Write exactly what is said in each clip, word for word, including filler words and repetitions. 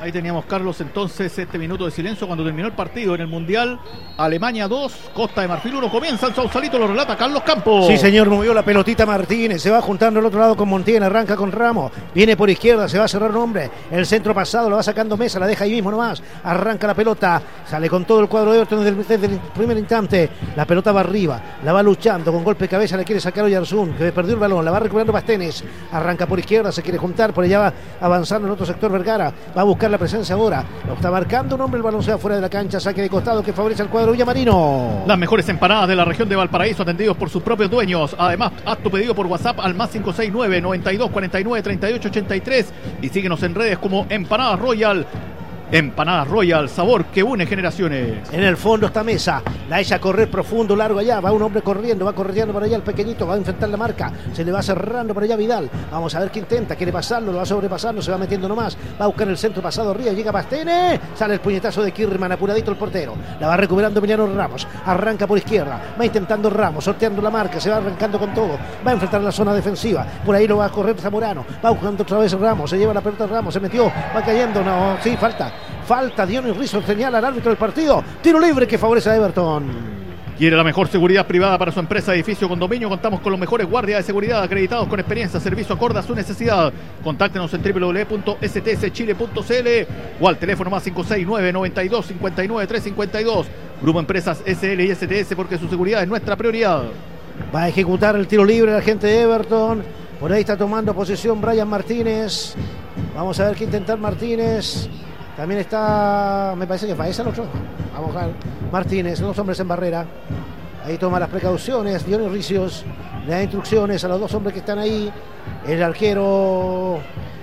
Ahí teníamos, Carlos, entonces este minuto de silencio cuando terminó el partido en el Mundial. Alemania dos, Costa de Marfil uno. Comienza el Sausalito, lo relata Carlos Campos. Sí, señor, movió la pelotita Martínez. Se va juntando al otro lado con Montiel. Arranca con Ramos. Viene por izquierda, se va a cerrar un hombre. El centro pasado lo va sacando Mesa, la deja ahí mismo nomás. Arranca la pelota. Sale con todo el cuadro de Everton desde, desde el primer instante. La pelota va arriba. La va luchando con golpe de cabeza. Le quiere sacar Oyarzún, que perdió el balón. La va recuperando Bastenes. Arranca por izquierda, se quiere juntar. Por allá va avanzando en otro sector Vergara. Va a buscar la presencia ahora. Lo está marcando un hombre, el balón se va fuera de la cancha, saque de costado que favorece al cuadro Villamarino. Las mejores empanadas de la región de Valparaíso, atendidos por sus propios dueños. Además, haz tu pedido por WhatsApp al más cinco seis nueve, noventa y dos, cuarenta y nueve, treinta y ocho ochenta y tres y síguenos en redes como Empanadas Royal. Empanadas Royal, sabor que une generaciones. En el fondo está Mesa, la echa a correr profundo, largo allá, va un hombre corriendo, va corriendo por allá el pequeñito, va a enfrentar la marca, se le va cerrando por allá Vidal, vamos a ver qué intenta, quiere pasarlo, lo va sobrepasando, se va metiendo nomás, va a buscar el centro pasado arriba, llega Pastene, sale el puñetazo de Kirman, apuradito el portero, la va recuperando Emiliano Ramos, arranca por izquierda, va intentando Ramos, sorteando la marca, se va arrancando con todo, va a enfrentar la zona defensiva, por ahí lo va a correr Zamorano, va buscando otra vez Ramos, se lleva la pelota Ramos, se metió, va cayendo, no, sí, falta. Falta, Dionis Rizzo señala al árbitro del partido. Tiro libre que favorece a Everton. Quiere la mejor seguridad privada para su empresa, edificio, condominio. Contamos con los mejores guardias de seguridad acreditados con experiencia, servicio acorde a su necesidad. Contáctenos en doble u doble u doble u punto s t s chile punto c l o al teléfono más cinco seis nueve, noventa y dos, cincuenta y nueve, trescientos cincuenta y dos. Grupo Empresas S L y S T S, porque su seguridad es nuestra prioridad. Va a ejecutar el tiro libre la gente de Everton. Por ahí está tomando posición Brian Martínez. Vamos a ver qué intentar Martínez. También está, me parece que Faesa el otro. Vamos a ver, Martínez, dos hombres en barrera. Ahí toma las precauciones, Dionis Ricios, le da instrucciones a los dos hombres que están ahí. El arquero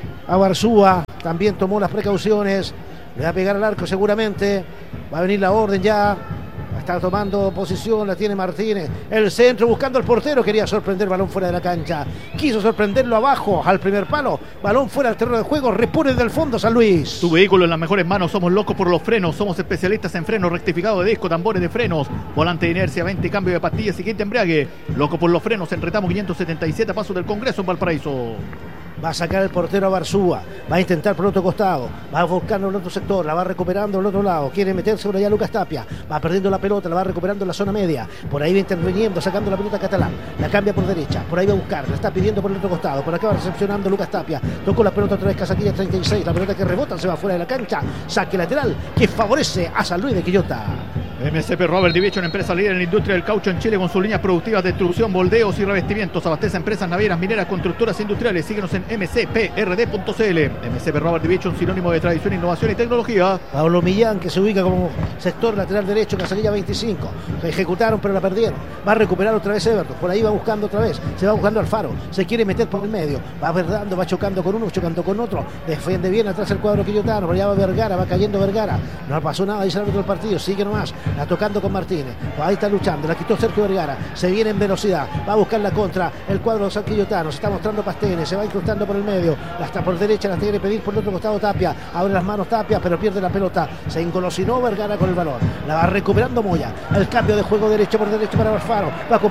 Abarzúa también tomó las precauciones. Le va a pegar al arco seguramente. Va a venir la orden ya. Está tomando posición, la tiene Martínez. El centro buscando al portero. Quería sorprender, balón fuera de la cancha. Quiso sorprenderlo abajo, al primer palo. Balón fuera del terreno de juego. Repone desde el fondo San Luis. Tu vehículo en las mejores manos. Somos locos por los frenos. Somos especialistas en frenos, rectificado de disco, tambores de frenos, volante de inercia, veinte, cambio de pastillas y quinta embriague. Loco por los frenos. En Retamo quinientos setenta y siete, paso del Congreso en Valparaíso. Va a sacar el portero a Barzúa. Va a intentar por otro costado. Va buscando el otro sector. La va recuperando al otro lado. Quiere meterse por allá Lucas Tapia. Va perdiendo la pelota. La va recuperando en la zona media. Por ahí va interviniendo, sacando la pelota Catalán. La cambia por derecha. Por ahí va a buscar. La está pidiendo por el otro costado. Por acá va recepcionando Lucas Tapia. Tocó la pelota otra vez Casaquilla treinta y seis. La pelota que rebota se va fuera de la cancha. Saque lateral que favorece a San Luis de Quillota. M C P Robert Division, empresa líder en la industria del caucho en Chile con sus líneas productivas de extrusión, moldeos y revestimientos. Abastece a empresas navieras, mineras, constructoras industriales. Síguenos en m c p r d punto c l. M C P Robert Division, sinónimo de tradición, innovación y tecnología. Pablo Millán, que se ubica como sector lateral derecho, Casaquilla veinticinco. Que ejecutaron pero la perdieron. Va a recuperar otra vez Everton. Por ahí va buscando otra vez. Se va buscando Alfaro. Se quiere meter por el medio. Va verdando, va chocando con uno, chocando con otro. Defiende bien atrás el cuadro quillotano. Por allá va Vergara, va cayendo Vergara. No pasó nada, dice el árbitro del partido. Sigue nomás. La tocando con Martínez. Ahí está luchando. La quitó Sergio Vergara. Se viene en velocidad. Va a buscar la contra. El cuadro de San Quillotano. Se está mostrando Pastene. Se va incrustando por el medio. La está por derecha. La tiene que pedir por el otro costado Tapia. Abre las manos Tapia, pero pierde la pelota. Se engolosinó Vergara con el balón. La va recuperando Moya. El cambio de juego derecho por derecho para Alfaro. Va a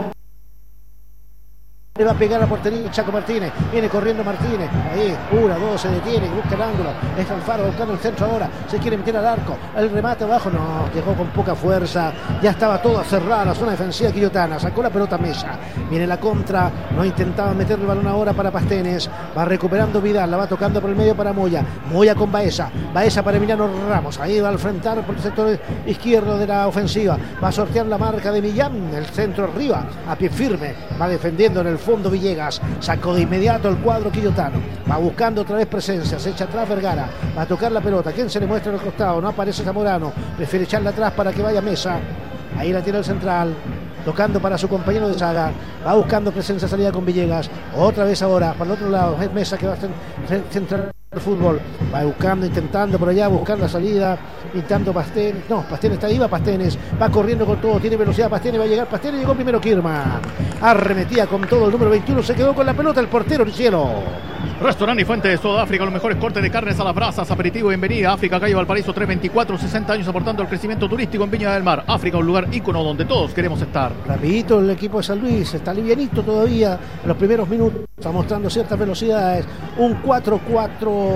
Le va a pegar a la portería Chaco Martínez. Viene corriendo Martínez. Ahí, una, dos, se detiene. Busca el ángulo. Es Alfaro buscando el centro ahora. Se quiere meter al arco. El remate abajo. No, llegó con poca fuerza. Ya estaba toda cerrada la zona defensiva quillotana. Sacó la pelota Mesa. Viene la contra. No intentaba meter el balón ahora para Pastenes. Va recuperando Vidal. La va tocando por el medio para Moya. Moya con Baeza. Baeza para Emiliano Ramos. Ahí va a enfrentar por el sector izquierdo de la ofensiva. Va a sortear la marca de Millán. El centro arriba. A pie firme. Va defendiendo en el fondo Villegas, sacó de inmediato el cuadro quillotano, va buscando otra vez presencia, se echa atrás Vergara, va a tocar la pelota, ¿quién se le muestra en el costado? No aparece Zamorano, prefiere echarla atrás para que vaya Mesa, ahí la tiene el central, tocando para su compañero de saga, va buscando presencia, salida con Villegas, otra vez ahora, para el otro lado, es Mesa que va a centrar el fútbol, va buscando, intentando por allá, buscar la salida, intentando Pastenes, no, Pastenes está ahí, va Pastenes, va corriendo con todo, tiene velocidad, Pastenes va a llegar, Pastenes llegó primero Kirman, arremetía con todo el número veintiuno, se quedó con la pelota el portero Riciero. Restaurante y Fuente de Sudáfrica, los mejores cortes de carnes a las brasas, aperitivo, bienvenida. África, calle Valparaíso trescientos veinticuatro, sesenta años aportando al crecimiento turístico en Viña del Mar. África, un lugar ícono donde todos queremos estar. Rapidito el equipo de San Luis, está livianito todavía en los primeros minutos, está mostrando ciertas velocidades, un cuatro cuatro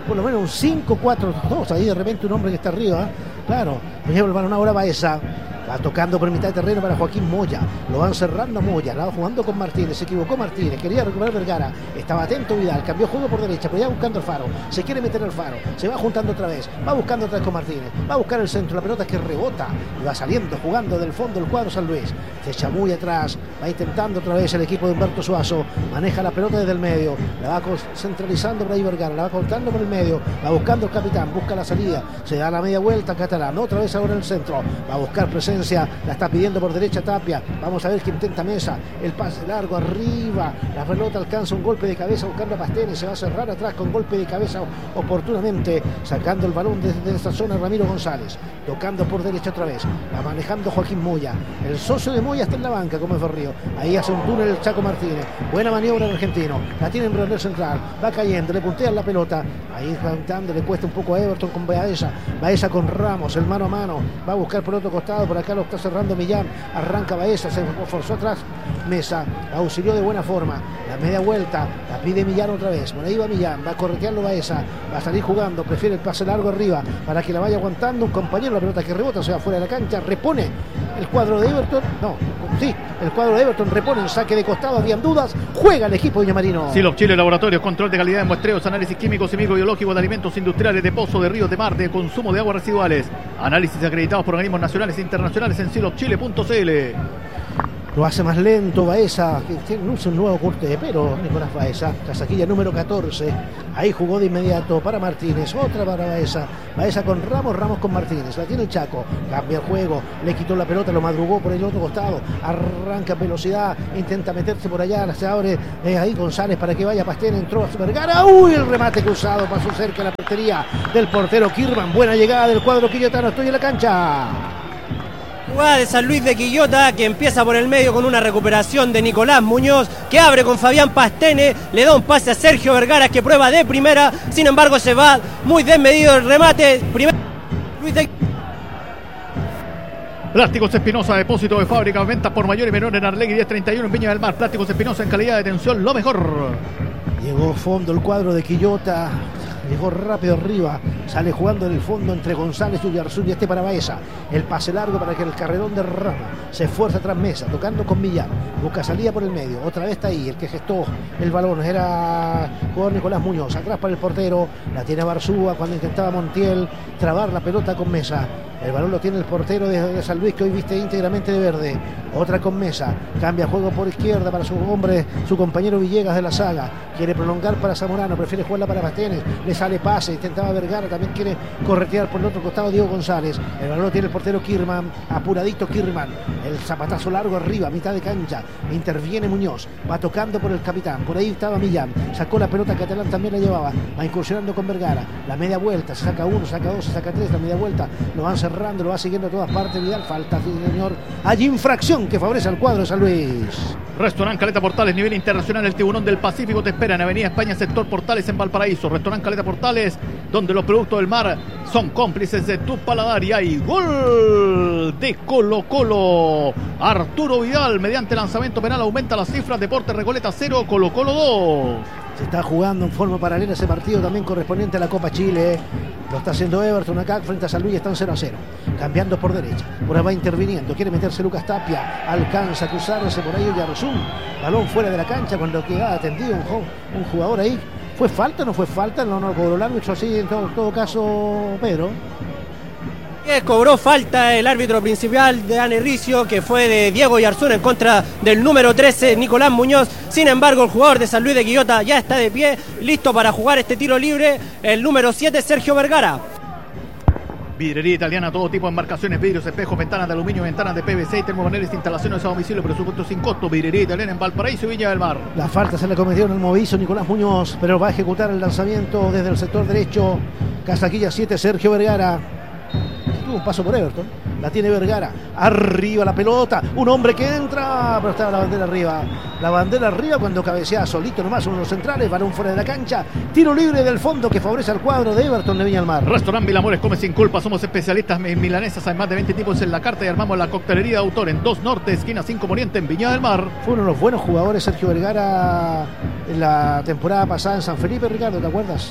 por lo menos un cinco cuatro dos, ahí de repente un hombre que está arriba, ¿eh? Claro, lleva el balón ahora Baeza. Va tocando por mitad de terreno para Joaquín Moya. Lo van cerrando a Moya. La va jugando con Martínez. Se equivocó Martínez. Quería recuperar Vergara. Estaba atento Vidal. Cambió juego por derecha. Pero ya buscando al Faro. Se quiere meter al Faro. Se va juntando otra vez. Va buscando otra vez con Martínez. Va a buscar el centro. La pelota que rebota. Y va saliendo, jugando del fondo el cuadro San Luis. Se echa muy atrás. Va intentando otra vez el equipo de Humberto Suazo. Maneja la pelota desde el medio. La va centralizando por ahí Vergara. La va cortando por el medio. Va buscando el capitán. Busca la salida. Se da la media vuelta Catalán. Otra vez ahora en el centro. Va a buscar presencia. La está pidiendo por derecha Tapia. Vamos a ver que intenta Mesa. El pase largo arriba. La pelota alcanza un golpe de cabeza buscando a Pastene. Se va a cerrar atrás con golpe de cabeza oportunamente. Sacando el balón desde esta zona Ramiro González. Tocando por derecha otra vez. La manejando Joaquín Moya. El socio de Moya está en la banca como es Berrío. Ahí hace un túnel el Chaco Martínez. Buena maniobra del argentino. La tiene en Brandel central. Va cayendo. Le puntean la pelota. Ahí cantando. Le cuesta un poco a Everton con Baeza. Baeza con Ramos. El mano a mano. Va a buscar por otro costado. Por acá lo está cerrando Millán. Arranca Baeza. Se forzó atrás. Mesa. La auxilió de buena forma. La media vuelta. La pide Millán otra vez. Por ahí va Millán. Va a corretearlo Baeza. Va a salir jugando. Prefiere el pase largo arriba. Para que la vaya aguantando un compañero. La pelota que rebota. Se va fuera de la cancha. Repone el cuadro de Everton. No. Sí. El cuadro de Everton repone el saque de costado. Habían dudas. Juega el equipo Villamarino. Silop Chile Laboratorios. Control de calidad en muestreos. Análisis químicos y microbiológicos de alimentos industriales, de pozo, de ríos, de mar, de consumo de aguas residuales. Análisis acreditados por organismos nacionales e internacionales en silop chile punto c l. Lo hace más lento Baeza, que tiene un nuevo corte de pelo Nicolás Baeza. Casaquilla número catorce. Ahí jugó de inmediato para Martínez. Otra para Baeza. Baeza con Ramos, Ramos con Martínez. La tiene el Chaco. Cambia el juego. Le quitó la pelota, lo madrugó por el otro costado. Arranca en velocidad. Intenta meterse por allá. Se abre eh, ahí González para que vaya Pastene. Entró a Vergara. Uy, el remate cruzado. Pasó cerca la portería del portero Kirman. Buena llegada del cuadro quillotano. Estoy en la cancha. Jugada de San Luis de Quillota que empieza por el medio con una recuperación de Nicolás Muñoz, que abre con Fabián Pastene, le da un pase a Sergio Vergara que prueba de primera, sin embargo se va muy desmedido el remate. Primer... Luis de... Plásticos Espinosa, depósito de fábrica, venta por mayor y menor en Arlegui diez treinta y uno en Viña del Mar. Plásticos Espinosa en calidad de tensión, lo mejor. Llegó fondo el cuadro de Quillota. Llegó rápido arriba, sale jugando en el fondo entre González y Ullarzún y este para Baeza. El pase largo para que el carrerón de Ramos se esfuerza tras Mesa, tocando con Millán. Busca salida por el medio, otra vez está ahí, el que gestó el balón era jugador Nicolás Muñoz. Atrás para el portero, la tiene Barzúa cuando intentaba Montiel trabar la pelota con Mesa. El balón lo tiene el portero de, de San Luis, que hoy viste íntegramente de verde. Otra con Mesa. Cambia juego por izquierda para su hombre, su compañero Villegas de la saga. Quiere prolongar para Zamorano, prefiere jugarla para Pastene. Le sale pase, intentaba Vergara, también quiere corretear por el otro costado Diego González. El balón lo tiene el portero Kirman, apuradito Kirman. El zapatazo largo arriba, mitad de cancha. Interviene Muñoz, va tocando por el capitán. Por ahí estaba Millán. Sacó la pelota, Catalán también la llevaba. Va incursionando con Vergara. La media vuelta, se saca uno, saca dos, se saca tres. La media vuelta lo van cerrando, lo va siguiendo a todas partes. Vidal, falta, sí, señor. Hay infracción que favorece al cuadro de San Luis. Restaurant Caleta Portales, nivel internacional, el Tiburón del Pacífico te espera en Avenida España, sector Portales en Valparaíso. Restaurant Caleta Portales, donde los productos del mar son cómplices de tu paladar. Y hay gol de Colo Colo. Arturo Vidal, mediante lanzamiento penal, aumenta las cifras. Deportes Recoleta cero, Colo Colo dos. Se está jugando en forma paralela ese partido también correspondiente a la Copa Chile. Lo está haciendo Everton acá frente a San Luis, están cero a cero. Cambiando por derecha. Por ahí va interviniendo. Quiere meterse Lucas Tapia. Alcanza a cruzarse por ahí Oyarzún. Balón fuera de la cancha cuando queda atendido un, un jugador ahí. ¿Fue falta o no fue falta? No, no cobró el árbitro así en todo, en todo caso, Pedro. Cobró falta el árbitro principal de Anerricio, que fue de Diego Oyarzún en contra del número trece, Nicolás Muñoz. Sin embargo, el jugador de San Luis de Quillota ya está de pie, listo para jugar este tiro libre, el número siete, Sergio Vergara. Vidrería Italiana, todo tipo de embarcaciones, vidrios, espejos, ventanas de aluminio, ventanas de P V C, termopaneles, instalaciones a domicilio, presupuesto sin costo. Vidrería Italiana en Valparaíso y Viña del Mar. La falta se le cometió en el movizo Nicolás Muñoz, pero va a ejecutar el lanzamiento desde el sector derecho. Casaquilla siete, Sergio Vergara. Tuvo un paso por Everton, la tiene Vergara, arriba la pelota, un hombre que entra, pero estaba la bandera arriba, la bandera arriba cuando cabecea solito nomás uno de los centrales, balón fuera de la cancha, tiro libre del fondo que favorece al cuadro de Everton de Viña del Mar. Restaurant Vilamores, come sin culpa, somos especialistas en milanesas, hay más de veinte tipos en la carta y armamos la coctelería de autor en dos Norte, esquina cinco Poniente en Viña del Mar. Fue uno de los buenos jugadores Sergio Vergara en la temporada pasada en San Felipe, Ricardo, ¿te acuerdas?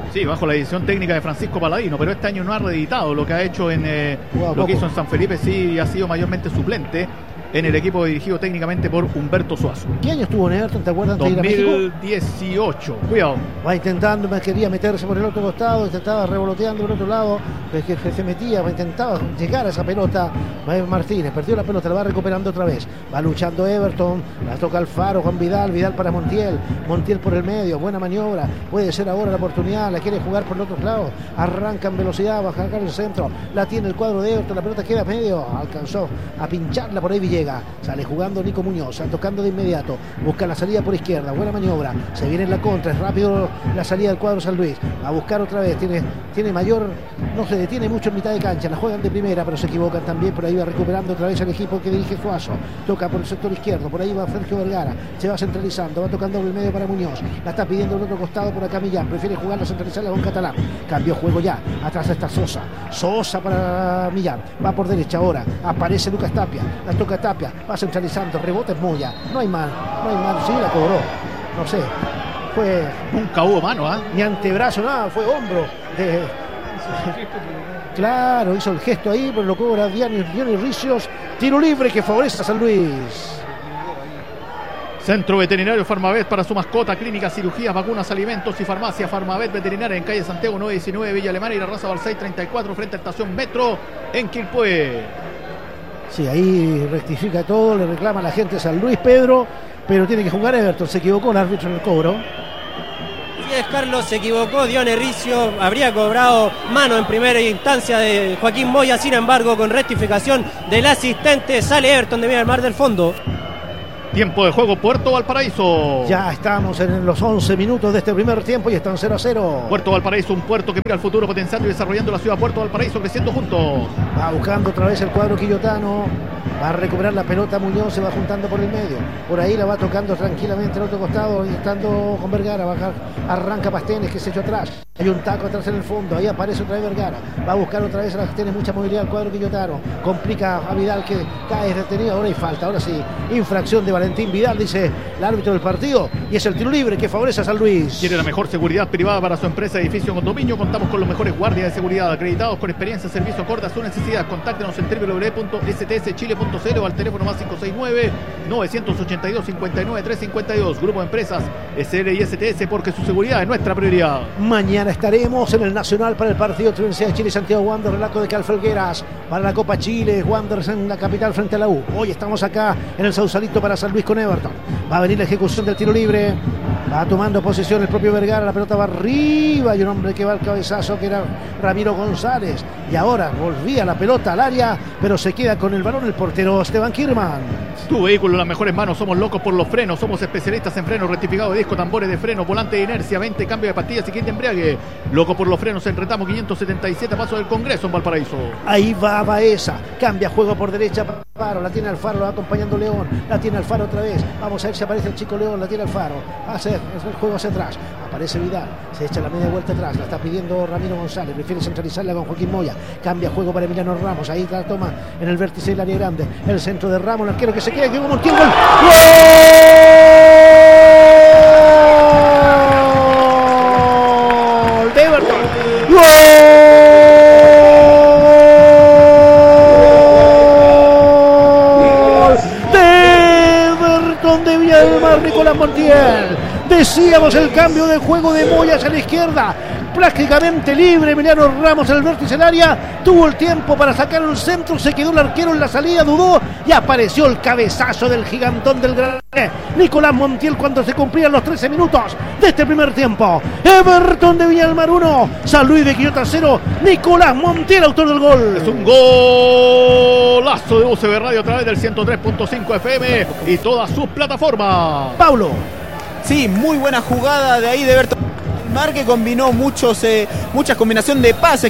Sí, bajo la edición técnica de Francisco Paladino, pero este año no ha reeditado lo que ha hecho en eh, lo que hizo en San Felipe. Sí, ha sido mayormente suplente en el equipo dirigido técnicamente por Humberto Suazo. ¿Qué año estuvo en Everton? ¿Te acuerdas? dos mil dieciocho, cuidado. Va intentando, quería meterse por el otro costado, intentaba revoloteando por el otro lado, que, que se metía, intentaba llegar a esa pelota. Martínez perdió la pelota, la va recuperando otra vez. Va luchando Everton, la toca Alfaro, Juan Vidal, Vidal para Montiel, Montiel por el medio, buena maniobra, puede ser ahora la oportunidad, la quiere jugar por el otro lado, arranca en velocidad, va a sacar el centro, la tiene el cuadro de Everton, la pelota queda a medio, alcanzó a pincharla por ahí Villegas. Sale jugando Nico Muñoz, tocando de inmediato, busca la salida por izquierda, buena maniobra, se viene en la contra, es rápido la salida del cuadro San Luis, va a buscar otra vez, tiene, tiene mayor, no se detiene mucho en mitad de cancha, la juegan de primera, pero se equivocan también, por ahí va recuperando otra vez el equipo que dirige Suazo, toca por el sector izquierdo, por ahí va Sergio Vergara, se va centralizando, va tocando por el medio para Muñoz, la está pidiendo el otro costado por acá Millán, prefiere jugarla centralizarla con Catalán, cambió juego ya, atrás está Sosa, Sosa para Millán, va por derecha ahora, aparece Lucas Tapia, la toca Tapia, va centralizando, rebote es Moya, no hay mal, no hay mal, sí la cobró, no sé, fue... Nunca hubo mano, ¿ah? ¿eh? Ni antebrazo, nada, fue hombro de... Claro, hizo el gesto ahí, pero lo cobra Dionis Ricios, tiro libre que favorece a San Luis. Centro Veterinario Farmavet para su mascota, clínicas, cirugías, vacunas, alimentos y farmacia. Farmavet Veterinaria en calle Santiago nueve diecinueve, Villa Alemana y la Raza Balsay treinta y cuatro, frente a Estación Metro en Quilpué. Sí, ahí rectifica todo, le reclama a la gente San Luis, Pedro, pero tiene que jugar Everton, se equivocó el árbitro en el cobro. Sí, es Carlos, se equivocó, Dionis Riccio habría cobrado mano en primera instancia de Joaquín Moya, sin embargo, con rectificación del asistente, sale Everton de Villa del Mar del Fondo. Tiempo de juego, Puerto Valparaíso. Ya estamos en los once minutos de este primer tiempo y están cero a cero. Puerto Valparaíso, un puerto que mira al futuro, potenciando y desarrollando la ciudad. Puerto Valparaíso, creciendo juntos. Va buscando otra vez el cuadro quillotano. Va a recuperar la pelota Muñoz, se va juntando por el medio. Por ahí la va tocando tranquilamente al otro costado, estando con Vergara. Bajar, arranca Pastenes, que se echó atrás. Hay un taco atrás en el fondo. Ahí aparece otra vez Vergara. Va a buscar otra vez, tiene mucha movilidad el cuadro quillotano. Complica a Vidal, que cae detenido. Ahora hay falta. Ahora sí, infracción de Valentín Vidal, dice el árbitro del partido. Y es el tiro libre que favorece a San Luis. Quiere la mejor seguridad privada para su empresa, edificio, condominio. Contamos con los mejores guardias de seguridad, acreditados con experiencia, servicio acorde a su necesidad. Contáctenos en w w w punto s t s chile punto c l o al teléfono más cinco seis nueve, nueve ocho dos, cinco nueve tres cinco dos. Grupo de Empresas S L y S T S, porque su seguridad es nuestra prioridad. Mañana estaremos en el Nacional para el partido entre Universidad de Chile y Santiago Wanderers, relato de Calfelgueras para la Copa Chile, Wanderers en la capital frente a la U. Hoy estamos acá en el Sausalito para San Luis con Everton. Va a venir la ejecución del tiro libre. Va tomando posición el propio Vergara, la pelota va arriba y un hombre que va al cabezazo que era Ramiro González. Y ahora volvía la pelota al área, pero se queda con el balón el portero Esteban Kirman. Tu vehículo en las mejores manos, somos locos por los frenos, somos especialistas en frenos, rectificado de disco, tambores de freno, volante de inercia, veinte cambio de pastillas y kit de embriague. Loco por los frenos en Retamo quinientos setenta y siete, paso del Congreso en Valparaíso. Ahí va Baeza, cambia juego por derecha, Alfaro, la tiene Alfaro, la va acompañando León, la tiene Alfaro otra vez, vamos a ver si aparece el chico León, la tiene Alfaro, hace el juego hacia atrás, aparece Vidal, se echa la media vuelta atrás, la está pidiendo Ramiro González, prefiere centralizarla con Joaquín Moya, cambia juego para Emiliano Ramos, ahí la toma en el vértice del área grande, el centro de Ramos, el arquero que se queda, que como tiene gol. ¡Gol! ¡De Everton! ¡Gol! De Villa del Mar, Nicolás Montiel. Decíamos el cambio de juego de Moya hacia la izquierda, prácticamente libre Emiliano Ramos en el vértice del área, tuvo el tiempo para sacar un centro, se quedó el arquero en la salida, dudó y apareció el cabezazo del gigantón del gran Nicolás Montiel cuando se cumplían los trece minutos de este primer tiempo. Everton de Villa del Mar uno, San Luis de Quillota cero, Nicolás Montiel, autor del gol. Es un golazo de U C B Radio a través del ciento tres punto cinco F M y todas sus plataformas. Paulo. Sí, muy buena jugada de ahí de Everton Mar, que combinó muchos, eh, muchas combinaciones de pases.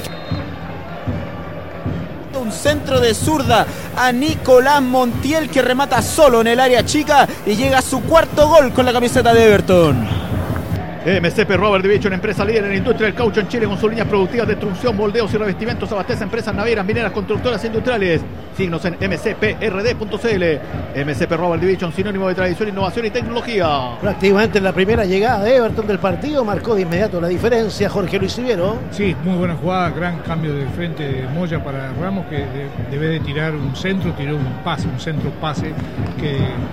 Un centro de zurda a Nicolás Montiel, que remata solo en el área chica y llega a su cuarto gol con la camiseta de Everton. M C P Robert Division, empresa líder en la industria del caucho en Chile, con sus líneas productivas de extrusión, moldeos y revestimientos. Abastece a empresas navieras, mineras, constructoras industriales. Signos en m c p r d punto c l. M C P Robert Division, sinónimo de tradición, innovación y tecnología. Prácticamente en la primera llegada de Everton del partido marcó de inmediato la diferencia Jorge Luis Rivero. Sí, muy buena jugada, gran cambio de frente de Moya para Ramos, que de, debe de tirar un centro, tiró un pase, un centro pase que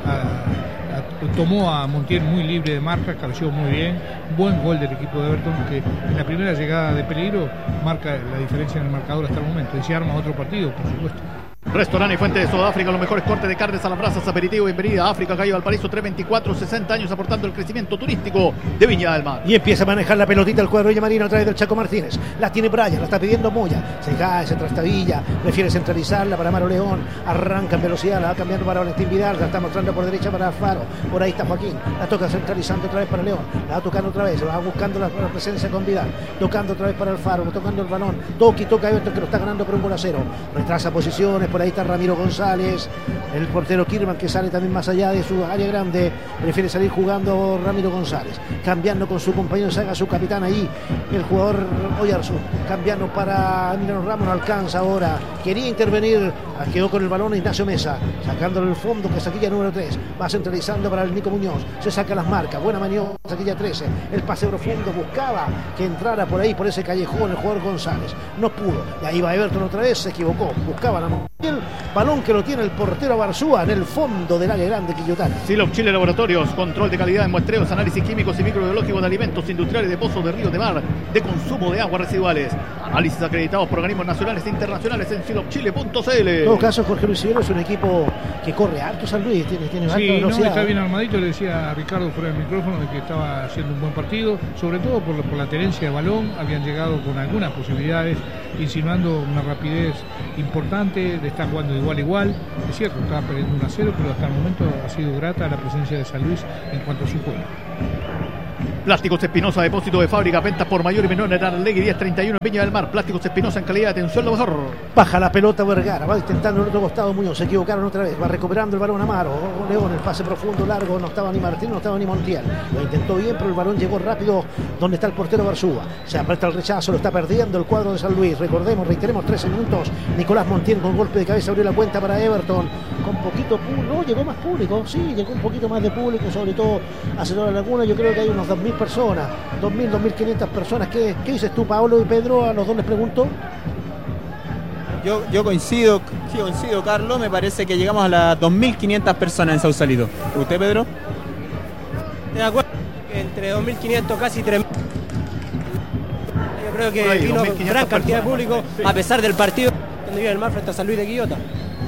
a, a, tomó a Montiel muy libre de marca, cabeció muy bien. Buen gol del equipo de Everton, que en la primera llegada de peligro marca la diferencia en el marcador hasta el momento, y se arma otro partido, por supuesto. Restaurante y Fuente de Sudáfrica, los mejores cortes de carnes a las brasas, aperitivo, bienvenida a África, calle Valparaíso trescientos veinticuatro, sesenta años aportando el crecimiento turístico de Viña del Mar. Y empieza a manejar la pelotita el cuadro de Marino a través del Chaco Martínez. La tiene Brian, la está pidiendo Moya. Se cae, se trastabilla, prefiere centralizarla para Maro León. Arranca en velocidad, la va cambiando para Valentín Vidal, la está mostrando por derecha para Alfaro. Por ahí está Joaquín, la toca centralizando otra vez para León. La va tocando otra vez, va buscando la, la presencia con Vidal. Tocando otra vez para Alfaro, tocando el balón. Toki, toca Everton que lo está ganando por un gol a cero. Retrasa posiciones, por ahí está Ramiro González. El portero Kirman, que sale también más allá de su área grande, prefiere salir jugando Ramiro González, cambiando con su compañero Saga, su capitán ahí, el jugador Oyarzún, cambiando para Emiliano Ramos, no alcanza ahora, quería intervenir, quedó con el balón Ignacio Mesa, sacándole el fondo, que saquilla número tres, va centralizando para el Nico Muñoz, se saca las marcas, buena maniobra, saquilla trece, el pase profundo, buscaba que entrara por ahí, por ese callejón el jugador González, no pudo, y ahí va Everton otra vez, se equivocó, buscaba la el balón que lo tiene el portero Barzúa en el fondo del área grande quillotana. Silop Chile Laboratorios, control de calidad en muestreos, análisis químicos y microbiológicos de alimentos industriales, de pozos, de ríos, de mar, de consumo de aguas residuales. Análisis acreditados por organismos nacionales e internacionales en silop chile punto c l. En todo caso, Jorge Luis Rivero es un equipo que corre alto, San Luis, tiene, tiene alta sí, velocidad. No, está bien armadito, le decía a Ricardo fuera del micrófono de que estaba haciendo un buen partido, sobre todo por, por la tenencia de balón, habían llegado con algunas posibilidades, insinuando una rapidez importante, de estar jugando de igual a igual. Es cierto, estaba perdiendo uno a cero, pero hasta el momento ha sido grata la presencia de San Luis en cuanto a su juego. Plásticos Espinosa, depósito de fábrica, ventas por mayor y menor en Arlegui diez treinta y uno Viña del Mar. Plásticos Espinosa, en calidad de atención lo mejor. Baja la pelota Vergara, va intentando el otro costado Muñoz, se equivocaron otra vez, va recuperando el balón Amaro, León, el pase profundo, largo, no estaba ni Martín, no estaba ni Montiel, lo intentó bien, pero el balón llegó rápido donde está el portero Barzúa, se aprieta el rechazo, lo está perdiendo el cuadro de San Luis, recordemos, reiteremos, trece minutos, Nicolás Montiel con golpe de cabeza abrió la cuenta para Everton, con poquito público, no, llegó más público, sí, llegó un poquito más de público, sobre todo a Cerro de la Laguna, yo creo que hay unos dos mil personas, dos mil, dos mil quinientas personas. ¿Qué, ¿Qué dices tú, Pablo y Pedro? A los dos les pregunto. Yo, yo coincido, sí, coincido, Carlos. Me parece que llegamos a las dos mil quinientas personas en Sausalito. ¿Usted, Pedro? De acuerdo, entre dos mil quinientos, casi tres mil. Yo creo que ahí, vino gran cantidad de público, sí, a pesar del partido donde vive el Mar frente a San Luis de Quillota.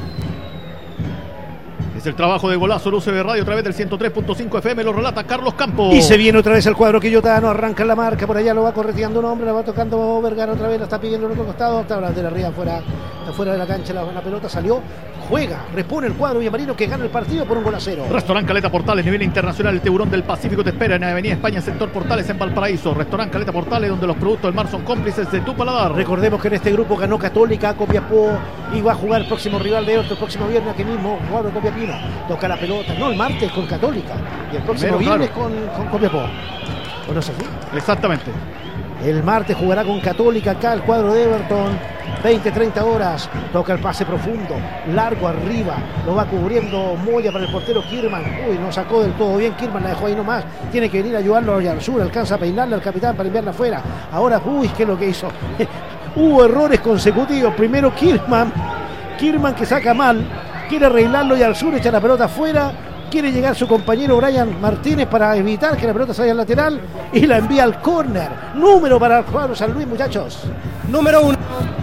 Es el trabajo de Golazo, Luce de Radio a través del ciento tres punto cinco F M, lo relata Carlos Campos. Y se viene otra vez el cuadro quillotano, arranca la marca, por allá lo va correteando un hombre, la va tocando Vergara otra vez, la está pidiendo en el otro costado, está de la arriba, fuera, fuera de la cancha, la, la pelota salió, juega, repone el cuadro Villamarino que gana el partido por un gol a cero. Restaurante Caleta Portales, nivel internacional, el tiburón del Pacífico te espera en Avenida España, sector Portales en Valparaíso. Restaurante Caleta Portales, donde los productos del mar son cómplices de tu paladar. Recordemos que en este grupo ganó Católica, Copiapó, y va a jugar el próximo rival de Everton el próximo viernes, aquí mismo, cuadro Copiapino, toca la pelota, no, el martes con Católica, y el próximo Primero, viernes claro, con, con Copiapó. ¿O no es así? Exactamente. El martes jugará con Católica acá el cuadro de Everton, veinte treinta horas, toca el pase profundo, largo arriba, lo va cubriendo Moya para el portero Kirman, uy, no sacó del todo bien, Kirman la dejó ahí nomás, tiene que venir a ayudarlo al sur, alcanza a peinarle al capitán para enviarla afuera, ahora, uy, ¿qué es lo que hizo? Hubo errores consecutivos, primero Kirman, Kirman que saca mal, quiere arreglarlo y al sur echa la pelota afuera, quiere llegar su compañero Brian Martínez para evitar que la pelota salga al lateral y la envía al córner. Número para el cuadro San Luis, muchachos. Número uno.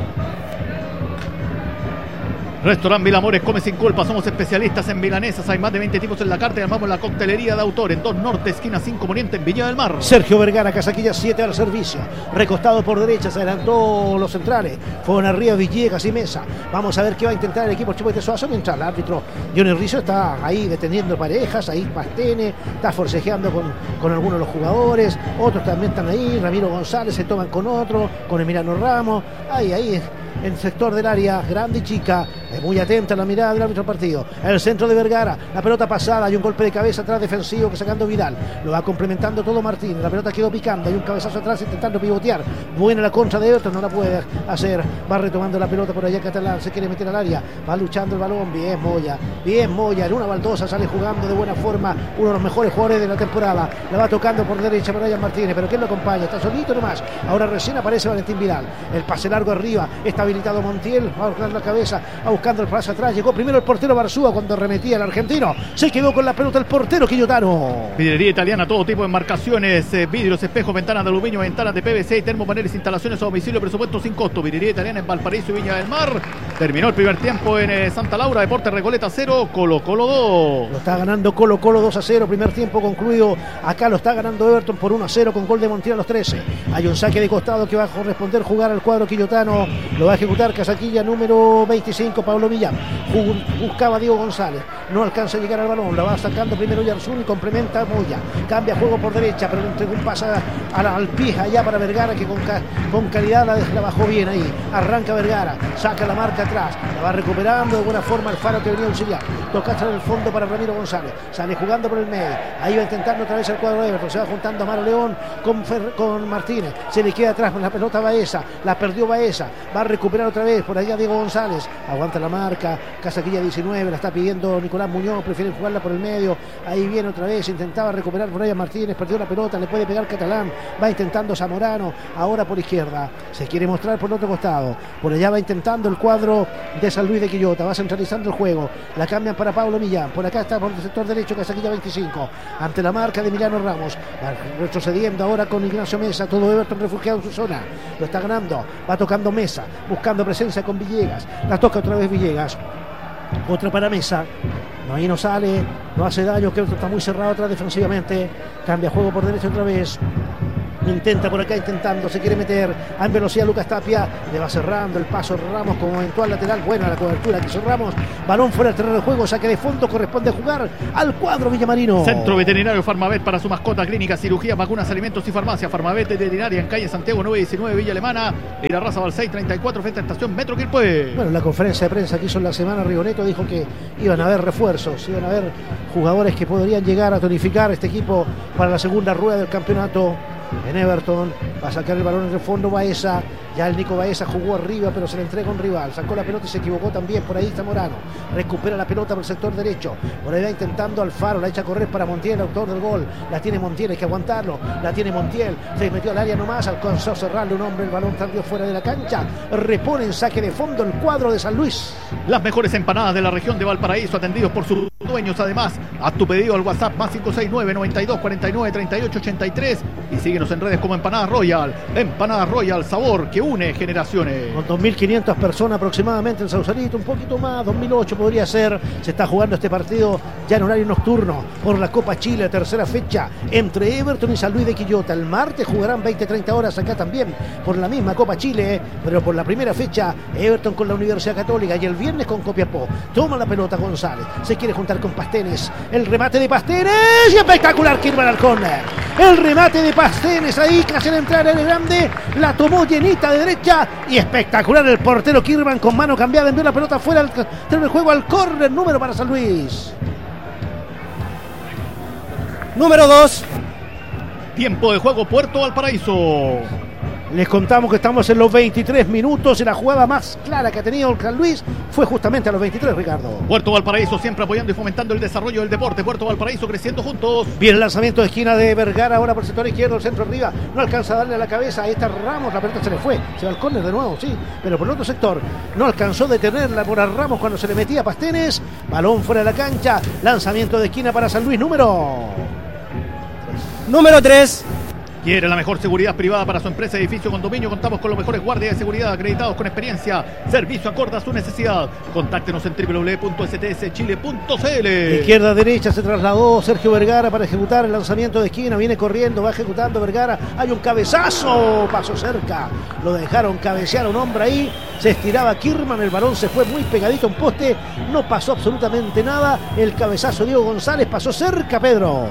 Restaurante Mil Amores, come sin culpa, somos especialistas en milanesas, hay más de veinte tipos en la carta y armamos la coctelería de autor en dos Norte, esquina cinco Poniente en Viña del Mar. Sergio Vergara, Casaquilla siete al servicio, recostado por derecha, se adelantó los centrales, fueron arriba Villegas y Mesa, vamos a ver qué va a intentar el equipo Chupete Suazo, mientras el árbitro Johnny Rizzo está ahí deteniendo parejas, ahí Pastene, está forcejeando con, con algunos de los jugadores, otros también están ahí, Ramiro González se toman con otro, con Emiliano Ramos, ahí, ahí, en el sector del área grande y chica, Es muy atenta la mirada del árbitro del partido. El centro de Vergara, la pelota pasada, hay un golpe de cabeza atrás defensivo que sacando Vidal. Lo va complementando todo Martínez. La pelota quedó picando, hay un cabezazo atrás intentando pivotear. Buena la contra de Everton, no la puede hacer. Va retomando la pelota por allá Catalán, se quiere meter al área, va luchando el balón. Bien Moya, bien Moya, en una baldosa sale jugando de buena forma, uno de los mejores jugadores de la temporada. La va tocando por derecha Brian Martínez, pero ¿quién lo acompaña? Está solito nomás. Ahora recién aparece Valentín Vidal. El pase largo arriba, está habilitado Montiel, va buscando la cabeza, va buscando el paso atrás. Llegó primero el portero Barzúa cuando remetía el argentino. Se quedó con la pelota el portero Quillotano. Vidrería italiana, todo tipo de marcaciones, eh, vidrios, espejos, ventanas de aluminio, ventanas de P V C, termopaneles, instalaciones a domicilio, presupuesto sin costo. Vidrería italiana en Valparaíso y Viña del Mar. Terminó el primer tiempo en eh, Santa Laura. Deportes Recoleta cero, Colo Colo dos. Lo está ganando Colo Colo dos a cero. Primer tiempo concluido. Acá lo está ganando Everton por uno a cero con gol de Montiel a los trece. Hay un saque de costado que va a corresponder jugar al cuadro quillotano. Lo va a ejecutar Casaquilla número veinticinco, Pablo Millán. Buscaba a Diego González. No alcanza a llegar al balón. La va sacando primero Yarzún y complementa a Moya. Cambia juego por derecha, pero le entregó un pase al, al pie allá para Vergara, que con, con calidad la, la bajó bien ahí. Arranca Vergara, saca la marca atrás, la va recuperando de buena forma el Faro que venía a auxiliar. Tocaste en el fondo para Ramiro González. Sale jugando por el medio. Ahí va intentando otra vez el cuadro de Everton. Se va juntando a Maro León con, Fer, con Martínez. Se le queda atrás la pelota Baeza. La perdió Baeza. Va a recuperar otra vez por allá Diego González. Aguanta la marca. Casaquilla diecinueve. La está pidiendo Nicolás Muñoz. Prefiere jugarla por el medio. Ahí viene otra vez. Intentaba recuperar por allá Martínez. Perdió la pelota. Le puede pegar Catalán. Va intentando Zamorano. Ahora por izquierda. Se quiere mostrar por el otro costado. Por allá va intentando el cuadro de San Luis de Quillota. Va centralizando el juego. La cambian para Pablo Millán. Por acá está por el sector derecho Casaquilla veinticinco. Ante la marca de Emiliano Ramos. Va retrocediendo ahora con Ignacio Mesa. Todo Everton refugiado en su zona. Lo está ganando. Va tocando Mesa. Buscando presencia con Villegas. La toca otra vez Villegas. Otra para Mesa. No, ahí no sale. No hace daño. Que está muy cerrado atrás defensivamente. Cambia juego por derecha otra vez. Intenta por acá, intentando, se quiere meter en velocidad Lucas Tapia, le va cerrando el paso Ramos como eventual lateral. Buena la cobertura que hizo Ramos, balón fuera del terreno de juego, saque de fondo, corresponde jugar al cuadro villamarino. Centro Veterinario Farmavet para su mascota, clínica, cirugía, vacunas, alimentos y farmacia. Farmavet Veterinaria en calle Santiago nueve diecinueve, Villa Alemana, y la Raza Val seis treinta y cuatro, frente a Estación Metro Quilpué. Bueno, en la conferencia de prensa que hizo en la semana, Rigoneto dijo que iban a haber refuerzos, iban a haber jugadores que podrían llegar a tonificar este equipo para la segunda rueda del campeonato. En Everton va a sacar el balón en el fondo Baeza. Ya el Nico Baeza jugó arriba, pero se le entrega un rival. Sacó la pelota y se equivocó también. Por ahí está Morano. Recupera la pelota por el sector derecho. Por ahí va intentando Alfaro. La echa a correr para Montiel, autor del gol. La tiene Montiel, hay que aguantarlo. La tiene Montiel. Se metió al área nomás. Alcanzó a cerrarle un hombre. El balón salió fuera de la cancha. Repone en saque de fondo el cuadro de San Luis. Las mejores empanadas de la región de Valparaíso, atendidos por sus dueños. Además, haz tu pedido al WhatsApp más cinco seis nueve, noventa y dos, cuarenta y nueve, treinta y ocho ochenta y tres y síguenos en redes como Empanadas Royal. Empanadas Royal, sabor que une generaciones. Con dos mil quinientas personas aproximadamente en Sausalito, un poquito más, dos mil ocho podría ser. Se está jugando este partido ya en horario nocturno por la Copa Chile, tercera fecha entre Everton y San Luis de Quillota. El martes jugarán veinte treinta horas acá también por la misma Copa Chile, pero por la primera fecha Everton con la Universidad Católica y el viernes con Copiapó. Toma la pelota González, se quiere juntar con Pastenes, el remate de Pastenes y espectacular Kirman al córner. El remate de Pastenes ahí casi en entrar en el grande, la tomó llenita de derecha y espectacular el portero Kirman con mano cambiada, envió la pelota fuera del terreno de juego al córner, número para San Luis. Número dos. Tiempo de juego Puerto Valparaíso. Les contamos que estamos en los veintitrés minutos y la jugada más clara que ha tenido el San Luis fue justamente a los veintitrés, Ricardo. Puerto Valparaíso siempre apoyando y fomentando el desarrollo del deporte. Puerto Valparaíso creciendo juntos. Bien el lanzamiento de esquina de Vergara, ahora por el sector izquierdo, el centro arriba, no alcanza a darle a la cabeza, ahí está Ramos, la pelota se le fue, se va al córner de nuevo, sí, pero por el otro sector no alcanzó a detenerla por a Ramos cuando se le metía a Pastenes, balón fuera de la cancha, lanzamiento de esquina para San Luis, número... Número tres. Quiere la mejor seguridad privada para su empresa, edificio, condominio. Contamos con los mejores guardias de seguridad acreditados con experiencia. Servicio acorde a su necesidad. Contáctenos en doble u doble u doble u punto s t s chile punto c l. De izquierda a derecha se trasladó Sergio Vergara para ejecutar el lanzamiento de esquina. Viene corriendo, va ejecutando Vergara. Hay un cabezazo. Pasó cerca. Lo dejaron cabecear a un hombre ahí. Se estiraba Kirman. El balón se fue muy pegadito a un poste. No pasó absolutamente nada. El cabezazo Diego González pasó cerca, Pedro.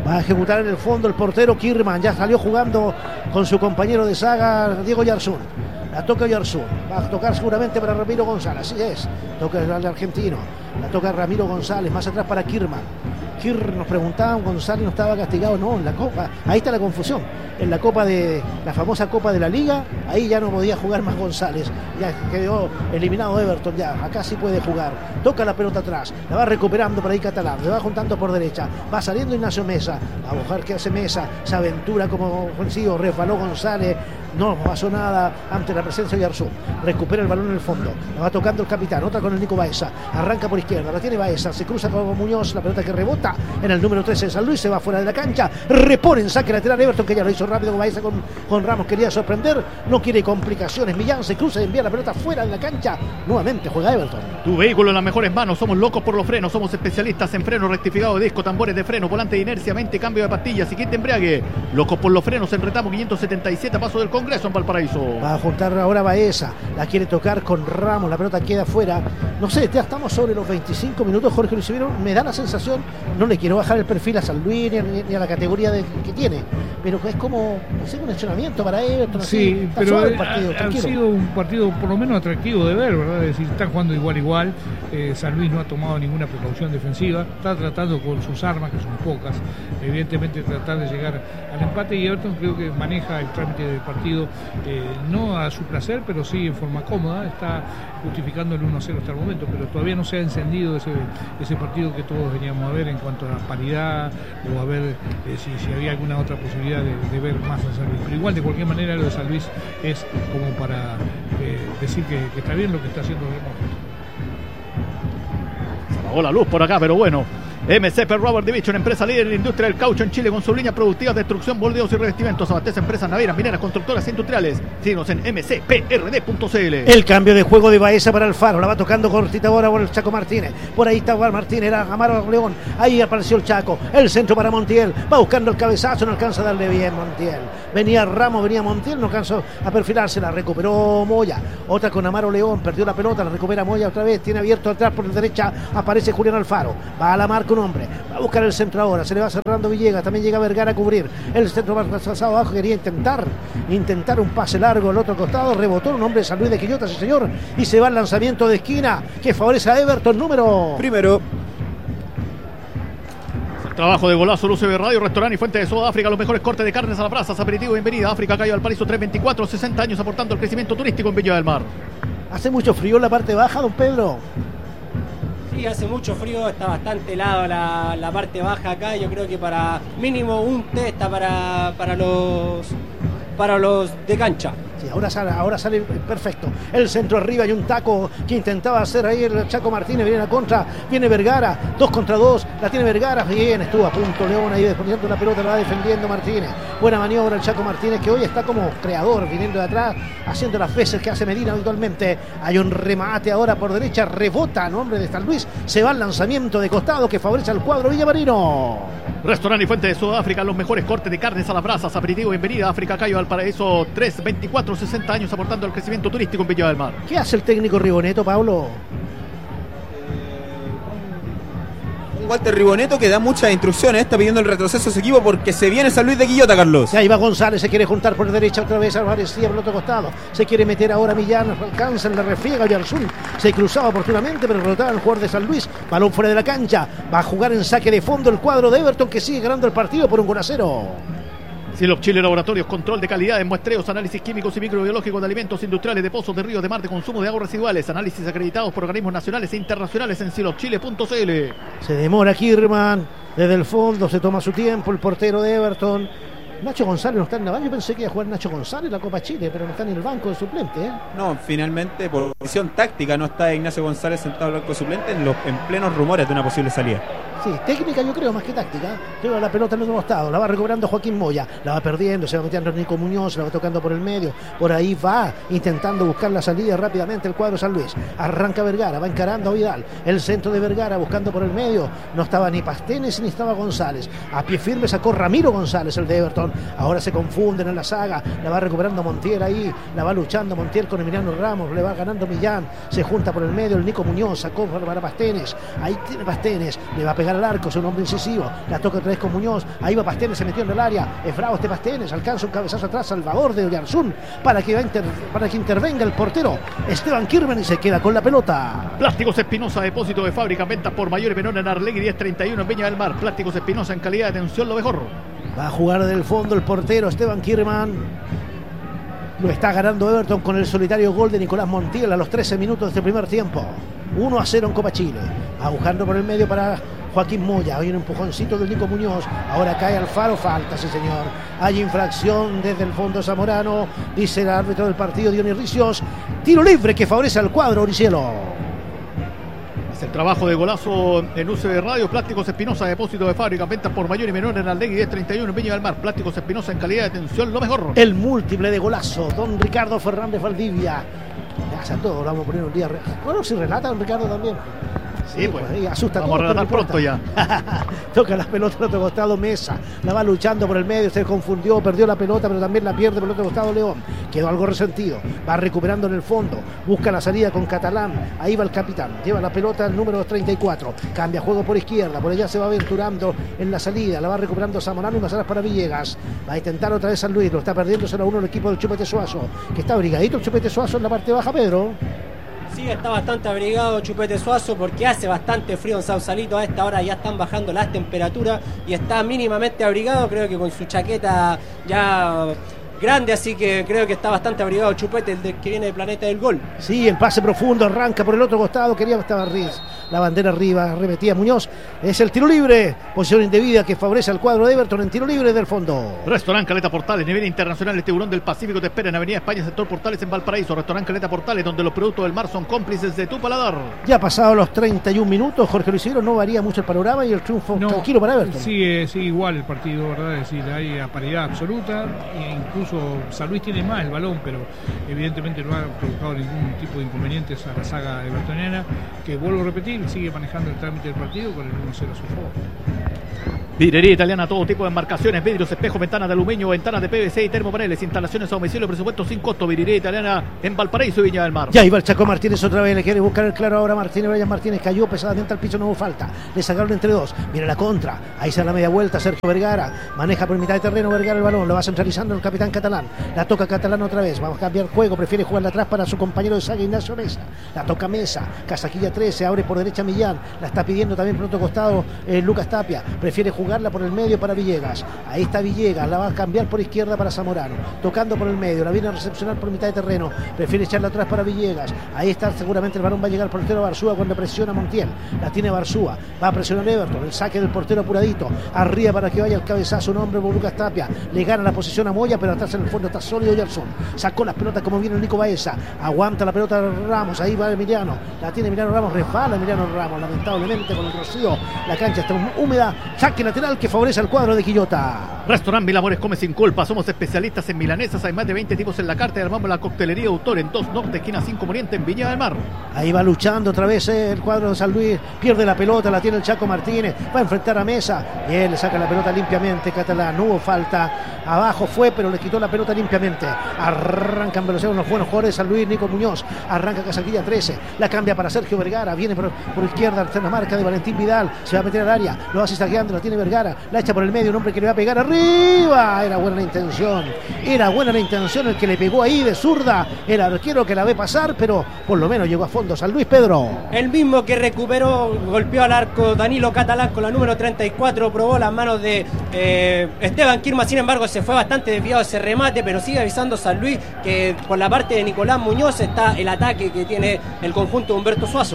Va a ejecutar en el fondo el portero Kirman. Ya salió jugando con su compañero de saga Diego Yarzún. La toca Yarzún. Va a tocar seguramente para Ramiro González. Así es. Toca el argentino. La toca Ramiro González. Más atrás para Kirman. Kir nos preguntaban, González no estaba castigado. No, en la Copa. Ahí está la confusión. En la Copa de la famosa Copa de la Liga, ahí ya no podía jugar más González. Ya quedó eliminado Everton. Ya, acá sí puede jugar. Toca la pelota atrás. La va recuperando por ahí Catalán. Se va juntando por derecha. Va saliendo Ignacio Mesa. A buscar qué hace Mesa. Se aventura como ofensivo. Resbaló González. No pasó nada ante la presencia de Yarzún. Recupera el balón en el fondo. La va tocando el capitán. Otra con el Nico Baeza. Arranca por izquierda. La tiene Baeza. Se cruza con Muñoz. La pelota que rebota en el número trece de San Luis. Se va fuera de la cancha. Repone en saque lateral Everton, que ya lo hizo rápido Baeza con, con Ramos. Quería sorprender. No quiere complicaciones. Millán se cruza y envía la pelota fuera de la cancha. Nuevamente juega Everton. Tu vehículo en las mejores manos. Somos locos por los frenos. Somos especialistas en freno rectificado de disco, tambores de freno, volante de inercia, mente, cambio de pastillas y kit de embriague. Locos por los frenos en Retamo quinientos setenta y siete, paso del Congreso en Valparaíso. Va a juntar ahora Baeza. La quiere tocar con Ramos. La pelota queda fuera. No sé, ya estamos sobre los veinticinco minutos, Jorge Luis Ibero. Me da la sensación, no le quiero bajar el perfil a San Luis ni a, ni a la categoría de, que tiene, pero es como, no sé, un entrenamiento para Everton. Sí, así, pero el partido, ha, ha sido un partido por lo menos atractivo de ver, ¿verdad? Es decir, están jugando igual igual. eh, San Luis no ha tomado ninguna precaución defensiva, está tratando con sus armas, que son pocas, evidentemente tratar de llegar al empate, y Everton creo que maneja el trámite del partido eh, no a su placer, pero sí en forma cómoda. Está justificando el uno a cero hasta el momento, pero todavía no se ha encendido ese, ese partido que todos veníamos a ver en cuanto a paridad, o a ver eh, si, si había alguna otra posibilidad de, de ver más a San Luis. Pero igual, de cualquier manera, lo de San Luis es como para eh, decir que, que está bien lo que está haciendo el momento. Se apagó la luz por acá, pero bueno. M C P Rubber Division, empresa líder en la industria del caucho en Chile, con sus líneas productivas de destrucción, boldeos y revestimientos. Abastece empresas navieras, mineras, constructoras e industriales. Síguenos en m c p r d punto c l. El cambio de juego de Baeza para Alfaro. La va tocando cortita ahora por el Chaco Martínez. Por ahí está Juan Martínez, era Amaro León. Ahí apareció el Chaco. El centro para Montiel. Va buscando el cabezazo, no alcanza a darle bien Montiel. Venía Ramos, venía Montiel, no alcanzó a perfilarse. La recuperó Moya. Otra con Amaro León. Perdió la pelota, la recupera Moya otra vez. Tiene abierto atrás por la derecha. Aparece Julián Alfaro. Va a la marca un hombre. Va a buscar el centro ahora. Se le va cerrando Villegas. También llega Vergara a cubrir. El centro más pasado abajo. Quería intentar, intentar un pase largo al otro costado. Rebotó un hombre de San Luis de Quillota, sí señor. Y se va al lanzamiento de esquina que favorece a Everton, número primero. Trabajo de Golazo, Luce de Radio, Restaurante y Fuente de Soda África, los mejores cortes de carnes a las brasas, aperitivo, bienvenida África, Cayo Valparaíso trescientos veinticuatro, sesenta años aportando al crecimiento turístico en Viña del Mar. Hace mucho frío en la parte baja, don Pedro. Sí, hace mucho frío, está bastante helado la, la parte baja acá. Yo creo que para mínimo un té está para, para los para los de cancha. Sí, ahora sale, ahora sale perfecto. El centro arriba y un taco que intentaba hacer ahí el Chaco Martínez. Viene a contra, viene Vergara, dos contra dos, la tiene Vergara. Bien, estuvo a punto León ahí defendiendo la pelota, la va defendiendo Martínez. Buena maniobra el Chaco Martínez, que hoy está como creador, viniendo de atrás, haciendo las veces que hace Medina habitualmente. Hay un remate ahora por derecha, rebota a nombre de San Luis, se va al lanzamiento de costado que favorece al cuadro Villamarino. Restaurante y Fuente de Sudáfrica, los mejores cortes de carnes a las brasas, aperitivo, bienvenida África, Cayo Valparaíso trescientos veinticuatro, sesenta años aportando al crecimiento turístico en Viña del Mar. ¿Qué hace el técnico Riboneto, Pablo? Un Walter Riboneto que da muchas instrucciones, está pidiendo el retroceso a su equipo porque se viene San Luis de Quillota, Carlos. Y ahí va González, se quiere juntar por derecha otra vez, Álvarez por el otro costado. Se quiere meter ahora Millán, alcanza, le refriega Yarzún. Se cruzaba oportunamente, pero rotaba el jugador de San Luis. Balón fuera de la cancha. Va a jugar en saque de fondo el cuadro de Everton, que sigue ganando el partido por un gol a cero. Silop Chile Laboratorios, control de calidad en muestreos, análisis químicos y microbiológicos de alimentos industriales, de pozos, de ríos, de mar, de consumo de aguas residuales, análisis acreditados por organismos nacionales e internacionales en silop chile punto c l. Se demora Kirman, desde el fondo se toma su tiempo el portero de Everton. Nacho González no está en la banca. Yo pensé que iba a jugar Nacho González la Copa Chile, pero no está en el banco de suplente, ¿eh? No, finalmente por decisión táctica no está Ignacio González sentado en el banco de suplente en, los, en plenos rumores de una posible salida. Sí, técnica yo creo, más que táctica. Lleva la pelota en el otro costado, la va recuperando Joaquín Moya, la va perdiendo, se va metiendo Nico Muñoz, la va tocando por el medio, por ahí va intentando buscar la salida rápidamente el cuadro San Luis. Arranca Vergara, va encarando a Vidal, el centro de Vergara buscando por el medio, no estaba ni Pastenes ni estaba González. A pie firme sacó Ramiro González, el de Everton. Ahora se confunden en la saga, la va recuperando Montiel ahí, la va luchando Montiel con Emiliano Ramos, le va ganando Millán, se junta por el medio el Nico Muñoz, sacó para Pastenes, ahí tiene Pastenes, le va a pegar llegar al arco, es un hombre incisivo, la toca otra vez con Muñoz, ahí va Pastenes, se metió en el área, es bravo este Pastenes, alcanza un cabezazo atrás, Salvador de Oyarzún, para que, inter, para que intervenga el portero Esteban Kirman y se queda con la pelota. Plásticos Espinosa, depósito de fábrica, ventas por mayor y menor en Arlegui diez treinta y uno en Viña del Mar. Plásticos Espinosa, en calidad de atención lo mejor. Va a jugar del fondo el portero Esteban Kirman. Lo está ganando Everton con el solitario gol de Nicolás Montiel a los trece minutos de este primer tiempo. uno a cero en Copa Chile. Va buscando por el medio para Joaquín Moya. Hay un empujoncito del Nico Muñoz. Ahora cae Alfaro. Falta, sí señor. Hay infracción desde el fondo zamorano. Dice el árbitro del partido, Dionis Ricios. Tiro libre que favorece al cuadro Oricielo. El trabajo de golazo en U C B Radio. Plásticos Espinosa, depósito de fábrica, ventas por mayor y menor en Arlegui diez treinta y uno en Viña del Mar. Plásticos Espinosa, en calidad de atención lo mejor. El múltiple de golazo, don Ricardo Fernández Valdivia. Ya todo, lo vamos a poner un día. Bueno, si relata don Ricardo también. Sí, pues, pues asusta vamos todo, a relatar pronto ya. Toca las pelotas al otro costado Mesa, la va luchando por el medio, se confundió, perdió la pelota, pero también la pierde por el otro costado León, quedó algo resentido, va recuperando en el fondo, busca la salida con Catalán, ahí va el capitán, lleva la pelota el número treinta y cuatro, cambia juego por izquierda, por allá se va aventurando en la salida, la va recuperando Zamorano y más atrás para Villegas, va a intentar otra vez San Luis, lo está perdiendo cero a uno el equipo del Chupete Suazo, que está abrigadito el Chupete Suazo en la parte baja, Pedro. Sí, está bastante abrigado Chupete Suazo porque hace bastante frío en Sausalito. A esta hora ya están bajando las temperaturas y está mínimamente abrigado, creo que con su chaqueta ya grande, así que creo que está bastante abrigado Chupete, el de, que viene del Planeta del Gol. Sí, el pase profundo, arranca por el otro costado, quería estaba Riz, la bandera arriba, repetía Muñoz, es el tiro libre, posición indebida que favorece al cuadro de Everton en tiro libre del fondo. Restaurant Caleta Portales, nivel internacional, el tiburón del Pacífico te espera en Avenida España, sector Portales en Valparaíso. Restaurant Caleta Portales, donde los productos del mar son cómplices de tu paladar. Ya pasado los treinta y un minutos, Jorge Luis Isidro, no varía mucho el panorama y el triunfo no, tranquilo para Everton. Sigue, sigue igual el partido, ¿verdad? Es decir, hay a paridad absoluta e incluso San Luis tiene más el balón, pero evidentemente no ha provocado ningún tipo de inconvenientes a la saga evertoniana, que vuelvo a repetir, sigue manejando el trámite del partido con el uno cero a su favor. Vidrería Italiana, todo tipo de embarcaciones, vidrios, espejos, ventanas de aluminio, ventanas de P V C y termopaneles, instalaciones a domicilio, presupuesto sin costo. Vidrería Italiana en Valparaíso y Viña del Mar. Ya iba el Chaco Martínez otra vez, le quiere buscar el claro ahora Martínez. Brian Martínez cayó pesadamente al piso, no hubo falta, le sacaron entre dos, viene la contra, ahí se da la media vuelta Sergio Vergara, maneja por mitad de terreno Vergara el balón, lo va centralizando el capitán Catalán, la toca Catalán otra vez, va a cambiar juego, prefiere jugarla atrás para su compañero de saga Ignacio Mesa, la toca Mesa, Casaquilla trece, abre por derecha Millán, la está pidiendo también por otro costado eh, Lucas Tapia, prefiere jugarla por el medio para Villegas, ahí está Villegas, la va a cambiar por izquierda para Zamorano, tocando por el medio, la viene a recepcionar por mitad de terreno, prefiere echarla atrás para Villegas, ahí está seguramente el balón, va a llegar el portero Barzúa cuando presiona Montiel, la tiene Barzúa, va a presionar Everton, el saque del portero apuradito, arriba para que vaya el cabezazo, un hombre por Lucas Tapia, le gana la posición a Moya, pero atrás en el fondo está sólido Yarzón, sacó las pelotas como viene el Nico Baeza, aguanta la pelota Ramos, ahí va Emiliano, la tiene Emiliano Ramos, resbala Emiliano Ramos, lamentablemente con el rocío, la cancha está húmeda, saque lateral que favorece al cuadro de Quillota. Restaurant Mil Amores come sin culpa, somos especialistas en milanesas, hay más de veinte tipos en la carta y armamos la coctelería Autor en dos Norte, esquina cinco Moriente en Viña del Mar. Ahí va luchando otra vez eh, el cuadro de San Luis, pierde la pelota, la tiene el Chaco Martínez, va a enfrentar a Mesa, y él le saca la pelota limpiamente, Catalán, no hubo falta, abajo fue, pero le quitó la pelota limpiamente, arrancan velocidad unos buenos jugadores de San Luis, Nico Muñoz, arranca Casaquilla trece, la cambia para Sergio Vergara, viene por, por izquierda, la marca de Valentín Vidal, se va a meter al área, lo va zigzagueando, la tiene Vergara, la echa por el medio, un hombre que le va a pegar arriba, era buena la intención, era buena la intención el que le pegó ahí de zurda, el arquero que la ve pasar, pero por lo menos llegó a fondo San Luis. Pedro, el mismo que recuperó, golpeó al arco Danilo Catalán con la número treinta y cuatro, probó las manos de eh, Esteban Kirman, sin embargo se fue bastante desviado ese remate, pero sigue avisando San Luis que por la parte de Nicolás Muñoz está el ataque que tiene el conjunto de Humberto Suazo.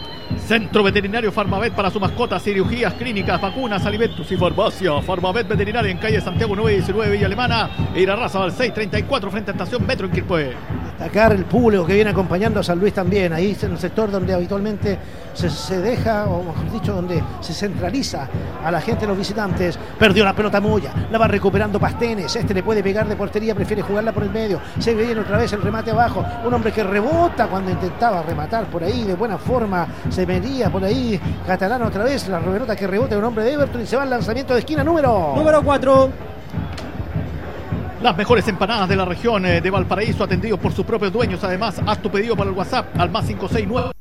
Centro Veterinario Farmavet para su mascota, cirugías, clínicas, vacunas, alimentos y farmacia. Farmavet Veterinaria en calle Santiago nueve diecinueve Villa Alemana e Irarrázaval al seis treinta y cuatro frente a Estación Metro en Quilpué. Destacar el público que viene acompañando a San Luis también, ahí en el sector donde habitualmente se, se deja, o mejor dicho, donde se centraliza a la gente, los visitantes. Perdió la pelota Moya, la va recuperando Pastenes, este le puede pegar de portería, prefiere jugarla por el medio, se viene otra vez el remate abajo, un hombre que rebota cuando intentaba rematar por ahí de buena forma, se venía por ahí Catalán otra vez, la pelota que rebota un hombre de Everton y se va al lanzamiento de esquina número número cuatro. Las mejores empanadas de la región de Valparaíso, atendidos por sus propios dueños. Además, haz tu pedido por el WhatsApp al más cinco seis nueve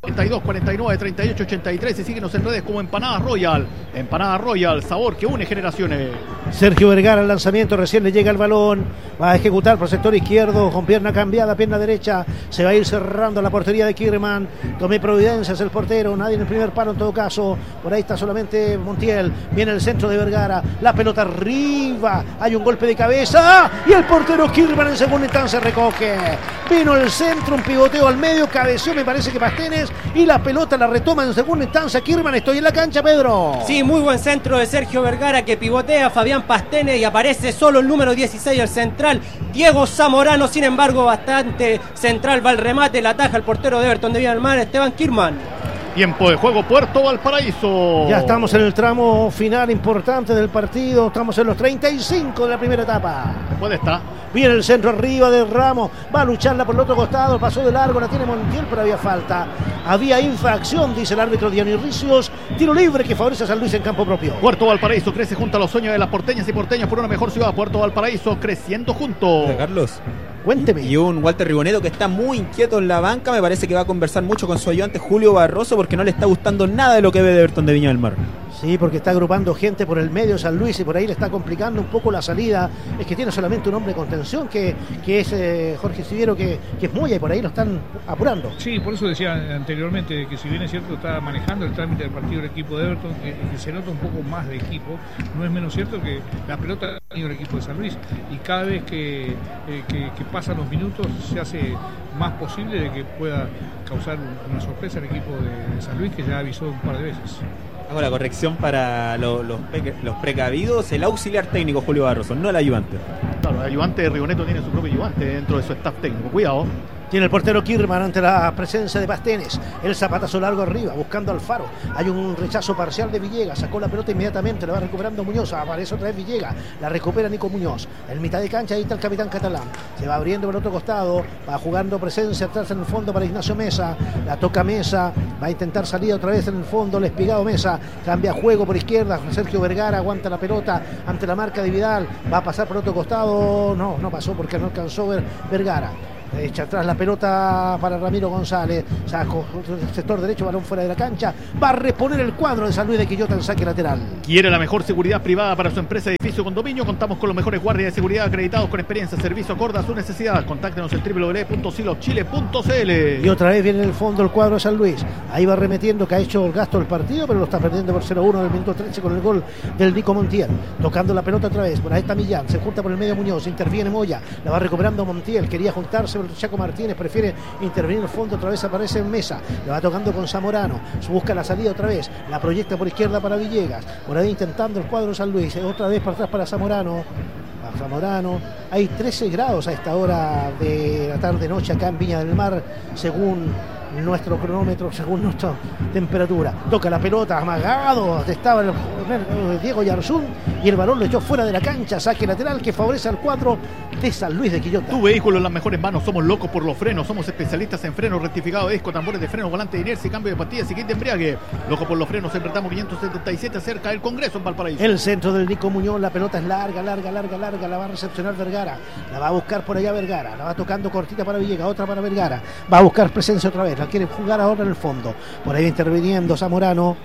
treinta y dos, cuarenta y nueve, treinta y ocho, ochenta y tres y síguenos en redes como Empanadas Royal. Empanadas Royal, sabor que une generaciones. Sergio Vergara, el lanzamiento, recién le llega el balón, va a ejecutar por el sector izquierdo, con pierna cambiada, pierna derecha, se va a ir cerrando la portería de Kirman. Tomé Providencia, es el portero, nadie en el primer palo en todo caso, por ahí está solamente Montiel, viene el centro de Vergara, la pelota arriba, hay un golpe de cabeza y el portero Kirman en segunda instancia recoge. Vino el centro, un pivoteo al medio, cabeció me parece que Pastenes y la pelota la retoma en segunda instancia Kirman. Estoy en la cancha, Pedro. Sí, muy buen centro de Sergio Vergara que pivotea Fabián Pastenes y aparece solo el número dieciséis, el central Diego Zamorano. Sin embargo, bastante central va el remate, la ataja el portero de Everton de Viña del Mar, Esteban Kirman. Tiempo de juego, Puerto Valparaíso. Ya estamos en el tramo final importante del partido. Estamos en los treinta y cinco de la primera etapa. Después de esta. Viene el centro arriba de Ramos. Va a lucharla por el otro costado. Pasó de largo, la tiene Montiel, pero había falta. Había infracción, dice el árbitro Dioniricios. Tiro libre que favorece a San Luis en campo propio. Puerto Valparaíso crece junto a los sueños de las porteñas y porteños por una mejor ciudad. Puerto Valparaíso creciendo junto. Hola, Carlos. Cuénteme. Y un Walter Rigoneto que está muy inquieto en la banca. Me parece que va a conversar mucho con su ayudante Julio Barroso porque no le está gustando nada de lo que ve de Everton de Viña del Mar. Sí, porque está agrupando gente por el medio de San Luis y por ahí le está complicando un poco la salida. Es que tiene solamente un hombre de contención que, que es eh, Jorge Siviero, que, que es Moya, y por ahí lo están apurando. Sí, por eso decía anteriormente que si bien es cierto está manejando el trámite del partido del equipo de Everton, que, que se nota un poco más de equipo, no es menos cierto que la pelota ha tenido el equipo de San Luis y cada vez que, eh, que, que pasan los minutos se hace más posible de que pueda causar una sorpresa al equipo de, de San Luis, que ya avisó un par de veces. Hago la corrección para lo, los, pe- los precavidos, el auxiliar técnico Julio Barroso, no el ayudante. Claro, el ayudante de Rigoneto tiene su propio ayudante dentro de su staff técnico. Cuidado. Tiene el portero Kirman ante la presencia de Pastenes. El zapatazo largo arriba, buscando al Faro. Hay un rechazo parcial de Villegas. Sacó la pelota inmediatamente, la va recuperando Muñoz. Aparece otra vez Villegas. La recupera Nico Muñoz. En mitad de cancha, ahí está el capitán catalán. Se va abriendo por el otro costado. Va jugando presencia atrás en el fondo para Ignacio Mesa. La toca Mesa. Va a intentar salir otra vez en el fondo. El espigado Mesa. Cambia juego por izquierda. Sergio Vergara aguanta la pelota ante la marca de Vidal. Va a pasar por otro costado. No, no pasó porque no alcanzó Ver- Vergara. Echa atrás la pelota para Ramiro González. Saco sector derecho, balón fuera de la cancha. Va a reponer el cuadro de San Luis de Quillota en saque lateral. Quiere la mejor seguridad privada para su empresa, edificio, condominio. Contamos con los mejores guardias de seguridad acreditados con experiencia, servicio acorde a su necesidad. Contáctenos en doble u doble u doble u punto silos chile punto c l. Y otra vez viene en el fondo el cuadro de San Luis. Ahí va remetiendo, que ha hecho el gasto del partido, pero lo está perdiendo por cero a uno en el minuto trece con el gol del Nico Montiel. Tocando la pelota otra vez. Por ahí está Millán. Se junta por el medio Muñoz. Interviene Moya. La va recuperando Montiel. Quería juntarse, pero Chaco Martínez prefiere intervenir en el fondo. Otra vez aparece en Mesa. Le va tocando con Zamorano. Busca la salida otra vez. La proyecta por izquierda para Villegas. Por ahí intentando el cuadro de San Luis. Otra vez para atrás para Zamorano. Para Zamorano. Hay trece grados a esta hora de la tarde-noche acá en Viña del Mar, según nuestro cronómetro, según nuestra temperatura. Toca la pelota, amagado, estaba el Diego Yarzún y el balón lo echó fuera de la cancha. Saque lateral que favorece al cuadro de San Luis de Quillota. Tu vehículo en las mejores manos. Somos locos por los frenos. Somos especialistas en frenos, rectificado de disco, tambores de freno, volante de inercia y cambio de pastillas y kit de embriague. Loco por los frenos, empretamos quinientos setenta y siete cerca del Congreso en Valparaíso. El centro del Nico Muñoz, la pelota es larga, larga, larga, larga. La va a recepcionar Vergara. La va a buscar por allá Vergara. La va tocando cortita para Villegas, otra para Vergara. Va a buscar presencia otra vez. La quiere jugar ahora en el fondo. Por ahí interviniendo Zamorano.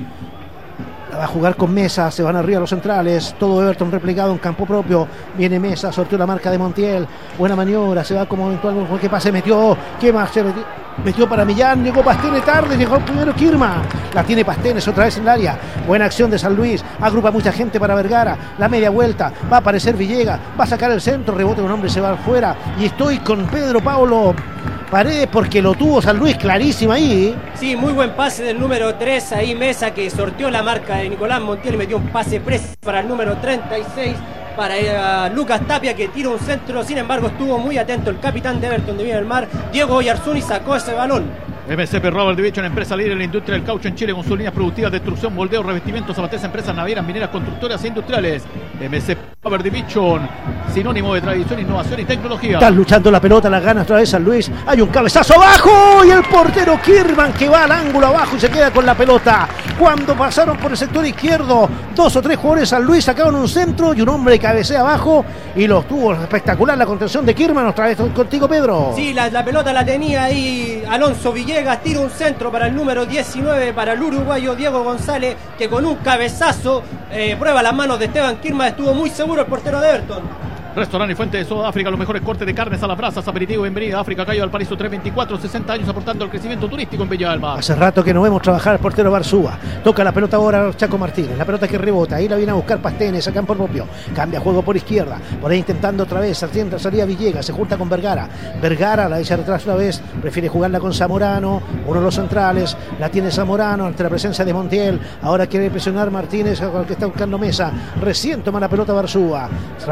La va a jugar con Mesa, se van arriba los centrales, todo Everton replegado en campo propio. Viene Mesa, sorteó la marca de Montiel. Buena maniobra, se va como eventual. ¿Qué pase metió? ¿Qué más? Se metió, metió para Millán, llegó Pastenes tarde, llegó primero Kirma. La tiene Pastenes otra vez en el área. Buena acción de San Luis, agrupa mucha gente para Vergara. La media vuelta, va a aparecer Villegas, va a sacar el centro, rebote un hombre, se va afuera. Y estoy con Pedro Pablo Paredes porque lo tuvo San Luis clarísima ahí. Sí, muy buen pase del número tres ahí, Mesa, que sorteó la marca de Nicolás Montiel y metió un pase preciso para el número treinta y seis, para uh, Lucas Tapia, que tira un centro. Sin embargo, estuvo muy atento el capitán de Everton de Viña del Mar, Diego Oyarzún, y sacó ese balón. M C P Robert de Bicho, una empresa líder en la industria del caucho en Chile, con sus líneas productivas de extrusión, moldeo, revestimientos, abastece empresas navieras, mineras, constructoras e industriales. M C P Power Division, sinónimo de tradición, innovación y tecnología. Están luchando la pelota, la gana otra vez San Luis. Hay un cabezazo abajo y el portero Kirman que va al ángulo abajo y se queda con la pelota. Cuando pasaron por el sector izquierdo, dos o tres jugadores de San Luis sacaron un centro y un hombre cabecea abajo y los tuvo espectacular la contención de Kirman. Otra vez contigo, Pedro. Sí, la, la pelota la tenía ahí Alonso Villegas, tira un centro para el número diecinueve, para el uruguayo Diego González, que con un cabezazo eh, prueba las manos de Esteban Kirman, estuvo muy seguro el portero de Everton. Restaurante y Fuente de Sudáfrica, los mejores cortes de carnes a las brasas, aperitivo, bienvenida a África, Cayo Valparaíso trescientos veinticuatro, sesenta años aportando al crecimiento turístico en Villa del Mar. Hace rato que no vemos trabajar al portero Barzúa. Toca la pelota ahora Chaco Martínez, la pelota que rebota, ahí la viene a buscar Pastenes, a campo propio, cambia juego por izquierda, por ahí intentando otra vez, asienta, salía Villegas, se junta con Vergara, Vergara la echa atrás una vez, prefiere jugarla con Zamorano, uno de los centrales, la tiene Zamorano ante la presencia de Montiel, ahora quiere presionar Martínez, al que está buscando Mesa, recién toma la pelota Barzúa.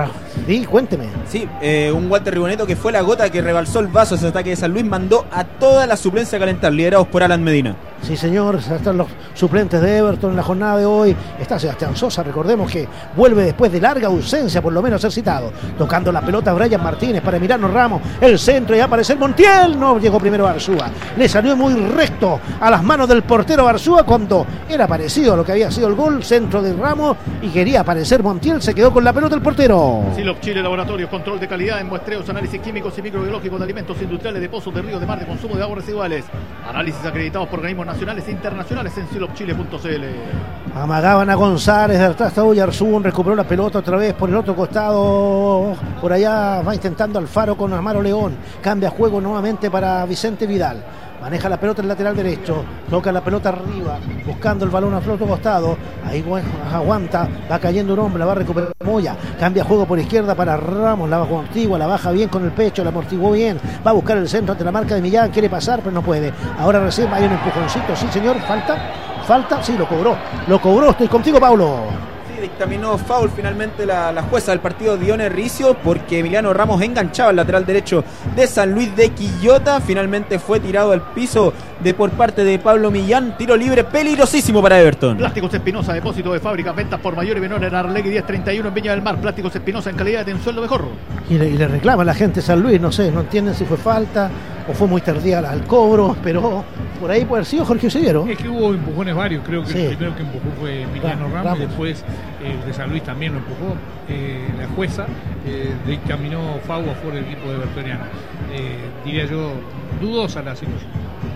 Sí, cuénteme. Sí, eh, un Walter Riboneto que fue la gota que rebalsó el vaso. Ese ataque de San Luis mandó a toda la suplencia a calentar, liderados por Alan Medina. Sí, señor, están los suplentes de Everton en la jornada de hoy. Está Sebastián Sosa, recordemos que vuelve después de larga ausencia, por lo menos ser citado. Tocando la pelota Brian Martínez para Emiliano Ramos, el centro y aparece el Montiel. No llegó primero Barzúa, le salió muy recto a las manos del portero Barzúa cuando era parecido a lo que había sido el gol, centro de Ramos, y quería aparecer Montiel, se quedó con la pelota el portero. Silop Chile Laboratorios, control de calidad en muestreos, análisis químicos y microbiológicos de alimentos industriales, de pozos, de ríos, de mar, de consumo de aguas residuales, análisis acreditados por organismos nacionales e internacionales en silop chile punto c l. Amagaban a González, de atrás está Oyarzún, recuperó la pelota otra vez por el otro costado, por allá va intentando Alfaro con Amaro León, cambia juego nuevamente para Vicente Vidal. Maneja la pelota en el lateral derecho, toca la pelota arriba, buscando el balón al otro costado, ahí aguanta, va cayendo un hombre, la va a recuperar Moya, cambia juego por izquierda para Ramos, la amortigua, la baja bien con el pecho, la amortiguó bien, va a buscar el centro ante la marca de Millán, quiere pasar pero no puede, ahora recién hay un empujoncito, sí señor, falta, falta, sí lo cobró, lo cobró, estoy contigo Paulo. Dictaminó foul finalmente la, la jueza del partido Dione Ricio, porque Emiliano Ramos enganchaba el lateral derecho de San Luis de Quillota. Finalmente fue tirado al piso de por parte de Pablo Millán. Tiro libre peligrosísimo para Everton. Plásticos Espinosa, depósito de fábrica, ventas por mayor y menor en Arlegui diez treinta y uno en Viña del Mar. Plásticos Espinosa en calidad de un sueldo mejor. Y le, y le reclama a la gente San Luis, no sé, no entienden si fue falta o fue muy tardía al cobro, pero por ahí puede haber sido Jorge Oseguero. Es que hubo empujones varios, creo que sí. El primero que empujó fue Emiliano Ramos, Ramos. Y después el de San Luis también lo empujó. Eh, la jueza eh, dictaminó foul a favor del equipo de Bertoniano. Eh, diría yo, dudosa la situación.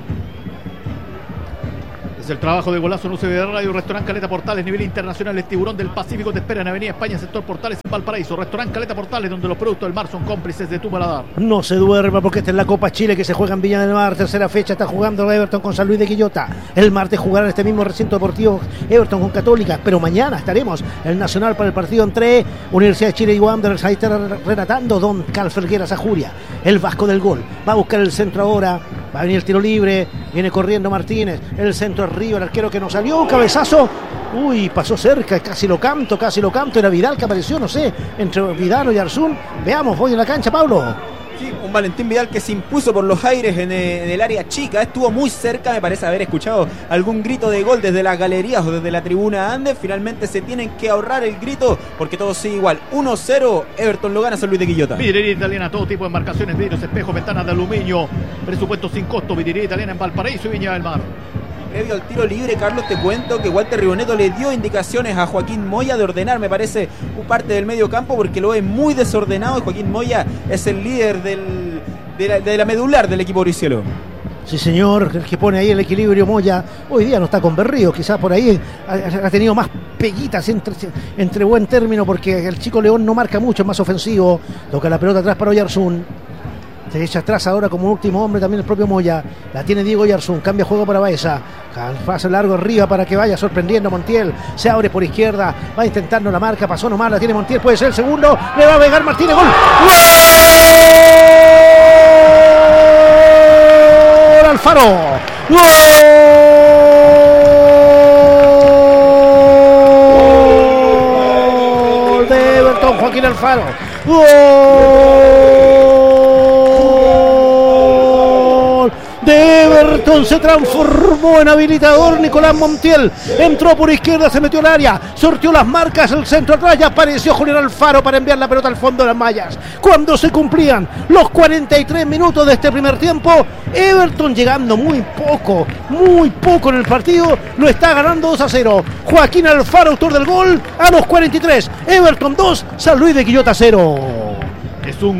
Es el trabajo de Golazo en U C B Radio, Restaurante Caleta Portales, nivel internacional, el Tiburón del Pacífico te espera en Avenida España, sector Portales en Valparaíso. Restaurante Caleta Portales, donde los productos del mar son cómplices de tu paladar. No se duerma porque esta es la Copa Chile que se juega en Viña del Mar, tercera fecha, está jugando Everton con San Luis de Quillota. El martes jugará en este mismo recinto deportivo Everton con Católica, pero mañana estaremos en el Nacional para el partido entre Universidad de Chile y Wanderers. Ahí está relatando Don Carl Felgueras Ajuria, el vasco del gol. Va a buscar el centro ahora, va a venir el tiro libre, viene corriendo Martínez, el centro arriba, el arquero que no salió, un cabezazo, uy, pasó cerca, casi lo canto, casi lo canto, era Vidal que apareció, no sé, entre Vidal y Arzún. Veamos, voy en la cancha, Pablo. Sí, un Valentín Vidal que se impuso por los aires en, en el área chica, estuvo muy cerca, me parece haber escuchado algún grito de gol desde las galerías o desde la tribuna Andes. Finalmente se tienen que ahorrar el grito porque todo sigue igual, uno cero, Everton lo gana San Luis de Quillota. Vidriería Italiana, todo tipo de embarcaciones, vidrios, espejos, ventanas de aluminio, presupuesto sin costo, Vidriería Italiana en Valparaíso y Viña del Mar. Previo al tiro libre, Carlos, te cuento que Walter Riboneto le dio indicaciones a Joaquín Moya de ordenar, me parece, parte del medio campo porque lo ve muy desordenado y Joaquín Moya es el líder del, de, la, de la medular del equipo Oricielo. Sí, señor, el que pone ahí el equilibrio Moya. Hoy día no está con Berrío, quizás por ahí ha, ha tenido más peguitas entre, entre buen término porque el chico León no marca mucho, es más ofensivo. Toca la pelota atrás para Oyarzún. Se echa atrás ahora como último hombre también el propio Moya. La tiene Diego Oyarzún, cambia juego para Baeza. Pase largo arriba para que vaya sorprendiendo Montiel. Se abre por izquierda, va intentando la marca, pasó nomás, la tiene Montiel, puede ser el segundo. Le va a pegar Martínez, gol. ¡Gol! Alfaro. ¡Gol! De Everton, Joaquín Alfaro. ¡Gol! De Everton se transformó en habilitador. Nicolás Montiel entró por izquierda, se metió al área, sorteó las marcas, el centro atrás, ya apareció Julián Alfaro para enviar la pelota al fondo de las mallas. Cuando se cumplían los cuarenta y tres minutos de este primer tiempo, Everton llegando muy poco, muy poco en el partido, lo está ganando dos a cero. Joaquín Alfaro, autor del gol, a los cuarenta y tres. Everton dos, San Luis de Quillota cero. Es un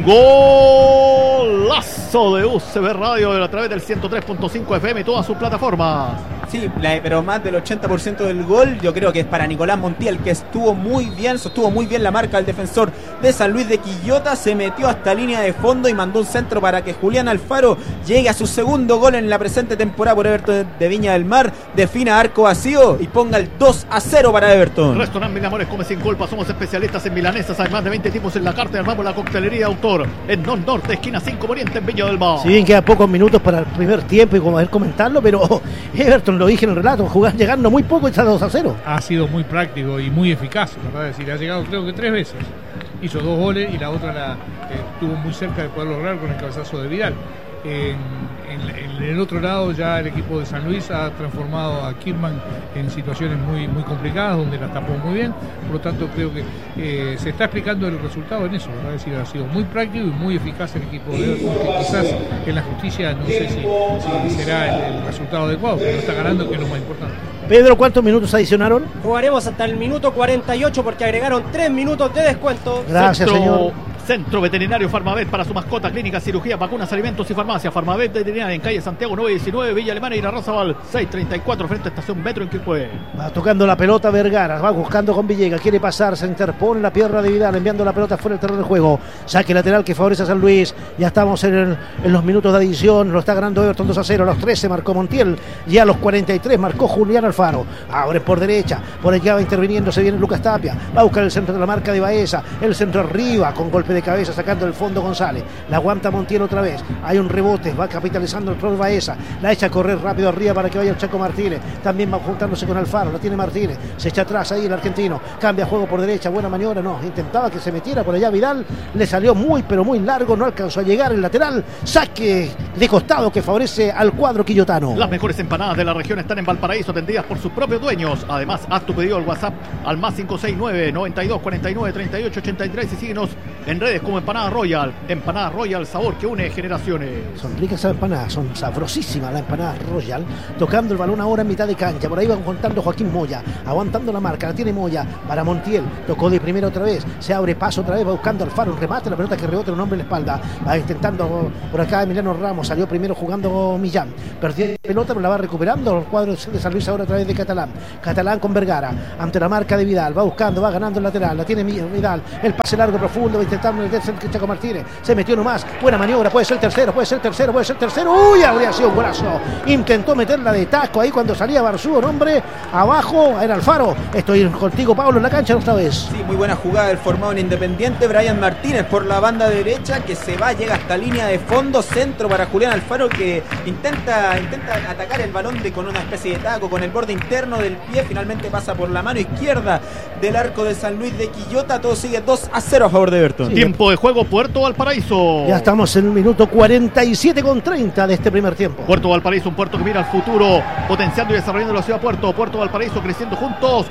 golazo de U C B Radio a través del ciento tres punto cinco F M y todas sus plataformas. Sí, pero más del ochenta por ciento del gol yo creo que es para Nicolás Montiel, que estuvo muy bien, sostuvo muy bien la marca del defensor de San Luis de Quillota, se metió hasta línea de fondo y mandó un centro para que Julián Alfaro llegue a su segundo gol en la presente temporada por Everton de Viña del Mar, defina arco vacío y ponga el dos a cero para Everton. Restaurante Mil Amores, come sin culpa, somos especialistas en milanesas, hay más de veinte tipos en la carta y armamos la coctelería autor en Norte Norte, esquina cinco Poniente en Viña del Mar. Si bien quedan pocos minutos para el primer tiempo y como a ver comentarlo, pero Everton, lo dije en el relato, jugando, llegando muy poco y está dos a cero. Ha sido muy práctico y muy eficaz, ¿verdad? Es decir, ha llegado creo que tres veces. Hizo dos goles y la otra la eh, estuvo muy cerca de poder lograr con el cabezazo de Vidal. En, en, en el otro lado ya el equipo de San Luis ha transformado a Kirman en situaciones muy muy complicadas donde la tapó muy bien, por lo tanto creo que eh, se está explicando el resultado en eso, ¿verdad? Es decir, ha sido muy práctico y muy eficaz el equipo de Everton, que quizás en la justicia no sé si, si será el, el resultado adecuado, pero está ganando, que es lo más importante. Pedro, ¿cuántos minutos adicionaron? Jugaremos hasta el minuto cuarenta y ocho porque agregaron tres minutos de descuento. Gracias, Centro, señor. Centro Veterinario Farmavet para su mascota, clínica, cirugía, vacunas, alimentos y farmacia. Farmavet Veterinaria en calle Santiago nueve diecinueve, Villa Alemana y Irarrázaval seiscientos treinta y cuatro, frente a Estación Metro en Quilpué. Va tocando la pelota Vergara, va buscando con Villegas, quiere pasar, se interpone la pierna de Vidal, enviando la pelota fuera del terreno de juego. Saque lateral que favorece a San Luis. Ya estamos en, el, en los minutos de adición, lo está ganando Everton dos a cero. A los trece marcó Montiel, ya a los cuarenta y tres marcó Julián Alfaro. Abre por derecha, por allá va interviniendo, se viene Lucas Tapia, va a buscar el centro de la marca de Baeza, el centro arriba con golpe de cabeza sacando el fondo González, la aguanta Montiel otra vez, hay un rebote, va capitalizando el Troll Baeza, la echa a correr rápido arriba para que vaya el Chaco Martínez, también va juntándose con Alfaro, la tiene Martínez, se echa atrás ahí el argentino, cambia juego por derecha, buena maniobra, no, intentaba que se metiera por allá Vidal, le salió muy pero muy largo, no alcanzó a llegar el lateral, saque de costado que favorece al cuadro quillotano. Las mejores empanadas de la región están en Valparaíso, atendidas por sus propios dueños. Además, haz tu pedido al WhatsApp al más cinco seis nueve, noventa y dos cuarenta y nueve, treinta y ocho ochenta y tres y síguenos en redes como Empanada Royal. Empanada Royal, sabor que une generaciones. Son ricas esas empanadas, son sabrosísimas las empanadas Royal, tocando el balón ahora en mitad de cancha, por ahí van contando Joaquín Moya, aguantando la marca, la tiene Moya para Montiel, tocó de primera otra vez, se abre paso otra vez, va buscando Alfaro, un remate, la pelota que rebota un hombre en la espalda, va intentando por acá Emiliano Ramos, salió primero jugando Millán, perdió la pelota pero la va recuperando el cuadro de San Luis ahora a través de Catalán, Catalán con Vergara, ante la marca de Vidal, va buscando, va ganando el lateral, la tiene Vidal, el pase largo profundo, va intentando meterse el Chaco Martínez, se metió nomás, buena maniobra, puede ser tercero, puede ser tercero, puede ser tercero, uy, habría sido un golazo, intentó meterla de taco ahí cuando salía Barzú, hombre, abajo era Alfaro, estoy contigo Pablo en la cancha otra vez. Sí, muy buena jugada del formado en Independiente, Brian Martínez por la banda derecha, que se va, llega hasta línea de fondo, centro para Julián Alfaro, que intenta, intenta atacar el balón de, con una especie de taco, con el borde interno del pie, finalmente pasa por la mano izquierda del arco de San Luis de Quillota, todo sigue dos a cero a favor de Everton. Sí. Tiempo de juego Puerto Valparaíso. Ya estamos en el minuto cuarenta y siete con treinta de este primer tiempo. Puerto Valparaíso, un puerto que mira al futuro, potenciando y desarrollando la ciudad Puerto. Puerto Valparaíso creciendo juntos.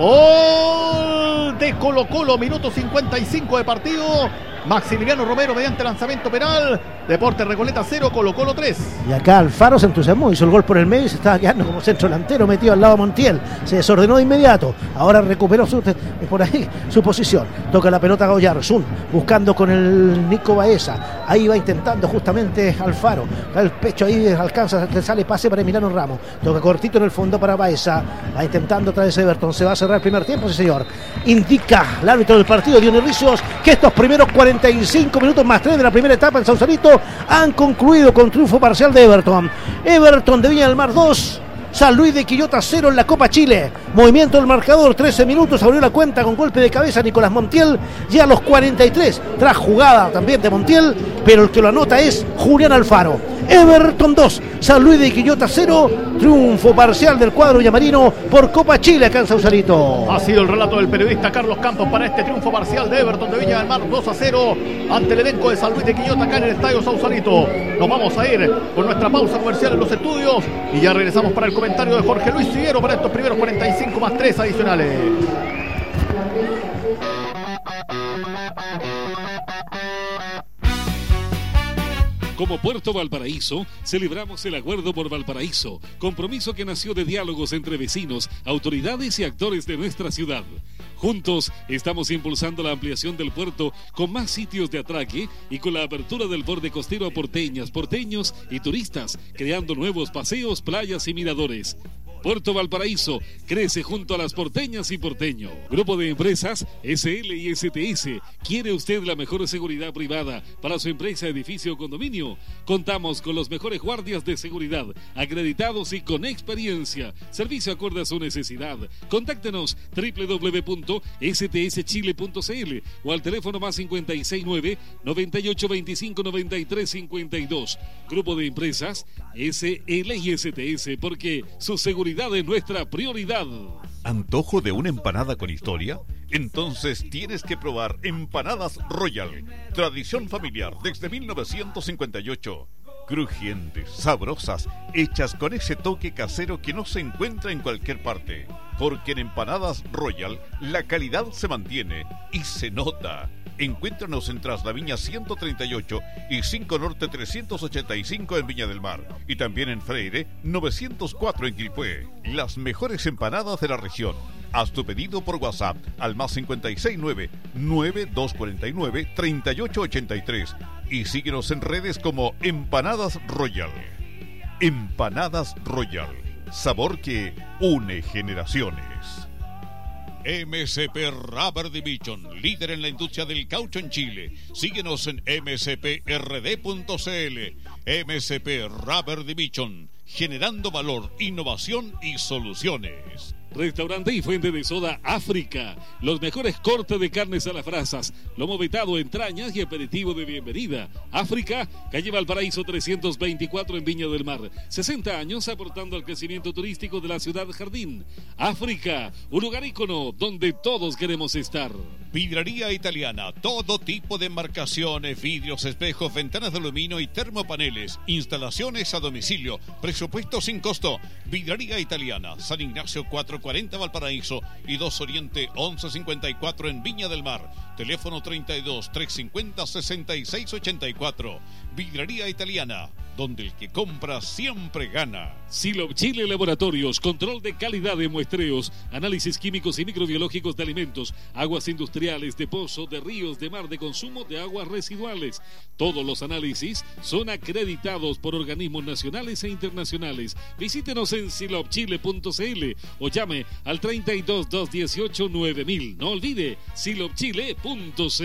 Gol de Colo Colo, minuto cincuenta y cinco de partido. Maximiliano Romero mediante lanzamiento penal. Deportes Recoleta cero, Colo Colo tres. Y acá Alfaro se entusiasmó, hizo el gol por el medio y se estaba quedando como centro delantero metido al lado de Montiel. Se desordenó de inmediato. Ahora recuperó su, por ahí su posición. Toca la pelota a Goyarzún, buscando con el Nico Baeza. Ahí va intentando justamente Alfaro. El pecho ahí alcanza, sale pase para Emiliano Ramos. Toca cortito en el fondo para Baeza. Va intentando otra vez Everton. Se va a cerrar el primer tiempo, sí señor. Indica el árbitro del partido, Dionis Rizos, que estos primeros cuarenta y cinco minutos más tres de la primera etapa en Sausalito han concluido con triunfo parcial de Everton. Everton de Viña del Mar dos, San Luis de Quillota cero en la Copa Chile. Movimiento del marcador, trece minutos, abrió la cuenta con golpe de cabeza Nicolás Montiel, ya a los cuarenta y tres, tras jugada también de Montiel, pero el que lo anota es Julián Alfaro. Everton dos, San Luis de Quillota cero, triunfo parcial del cuadro villamarino por Copa Chile acá en Sausalito. Ha sido el relato del periodista Carlos Campos para este triunfo parcial de Everton de Viña del Mar dos a cero ante el elenco de San Luis de Quillota acá en el Estadio Sausalito. Nos vamos a ir con nuestra pausa comercial en los estudios y ya regresamos para el comentario de Jorge Luis Siguero para estos primeros cuarenta y cinco más tres adicionales. Como Puerto Valparaíso, celebramos el Acuerdo por Valparaíso, compromiso que nació de diálogos entre vecinos, autoridades y actores de nuestra ciudad. Juntos estamos impulsando la ampliación del puerto con más sitios de atraque y con la apertura del borde costero a porteñas, porteños y turistas, creando nuevos paseos, playas y miradores. Puerto Valparaíso crece junto a las porteñas y porteños. Grupo de Empresas S L y S T S. ¿Quiere usted la mejor seguridad privada para su empresa, edificio o condominio? Contamos con los mejores guardias de seguridad, acreditados y con experiencia. Servicio acorde a su necesidad. Contáctenos doble u doble u doble u punto s t s chile punto c l o al teléfono más cinco seis nueve, noventa y ocho veinticinco, noventa y tres cincuenta y dos. Grupo de Empresas S L y S T S, porque su seguridad es nuestra prioridad. ¿Antojo de una empanada con historia? Entonces tienes que probar Empanadas Royal, tradición familiar desde mil novecientos cincuenta y ocho. Crujientes, sabrosas, hechas con ese toque casero que no se encuentra en cualquier parte. Porque en Empanadas Royal la calidad se mantiene y se nota. Encuéntranos en Traslaviña ciento treinta y ocho y cinco Norte trescientos ochenta y cinco en Viña del Mar. Y también en Freire novecientos cuatro en Quilpué. Las mejores empanadas de la región. Haz tu pedido por WhatsApp al más cinco seis nueve, nueve dos cuatro nueve, tres ocho ocho tres y síguenos en redes como Empanadas Royal. Empanadas Royal, sabor que une generaciones. M S P Rubber Division, líder en la industria del caucho en Chile. Síguenos en m s p r d punto c l. M S P Rubber Division, generando valor, innovación y soluciones. Restaurante y fuente de soda África. Los mejores cortes de carnes a las brasas, lomo vetado, entrañas y aperitivo de bienvenida. África, calle Valparaíso trescientos veinticuatro en Viña del Mar. sesenta años aportando al crecimiento turístico de la ciudad jardín. África, un lugar ícono donde todos queremos estar. Vidraría Italiana, todo tipo de marcaciones, vidrios, espejos, ventanas de aluminio y termopaneles. Instalaciones a domicilio, presupuesto sin costo. Vidraría Italiana, San Ignacio cuatrocientos cuarenta Valparaíso y dos Oriente once cincuenta y cuatro en Viña del Mar. Teléfono treinta y dos, trescientos cincuenta, sesenta y seis ochenta y cuatro. Vidraría Italiana, donde el que compra siempre gana. Silop Chile Laboratorios, control de calidad de muestreos, análisis químicos y microbiológicos de alimentos, aguas industriales, de pozo, de ríos, de mar, de consumo de aguas residuales. Todos los análisis son acreditados por organismos nacionales e internacionales. Visítenos en silop chile punto c l o llame al treinta y dos, doscientos dieciocho, nueve mil. No olvide silop chile punto c l.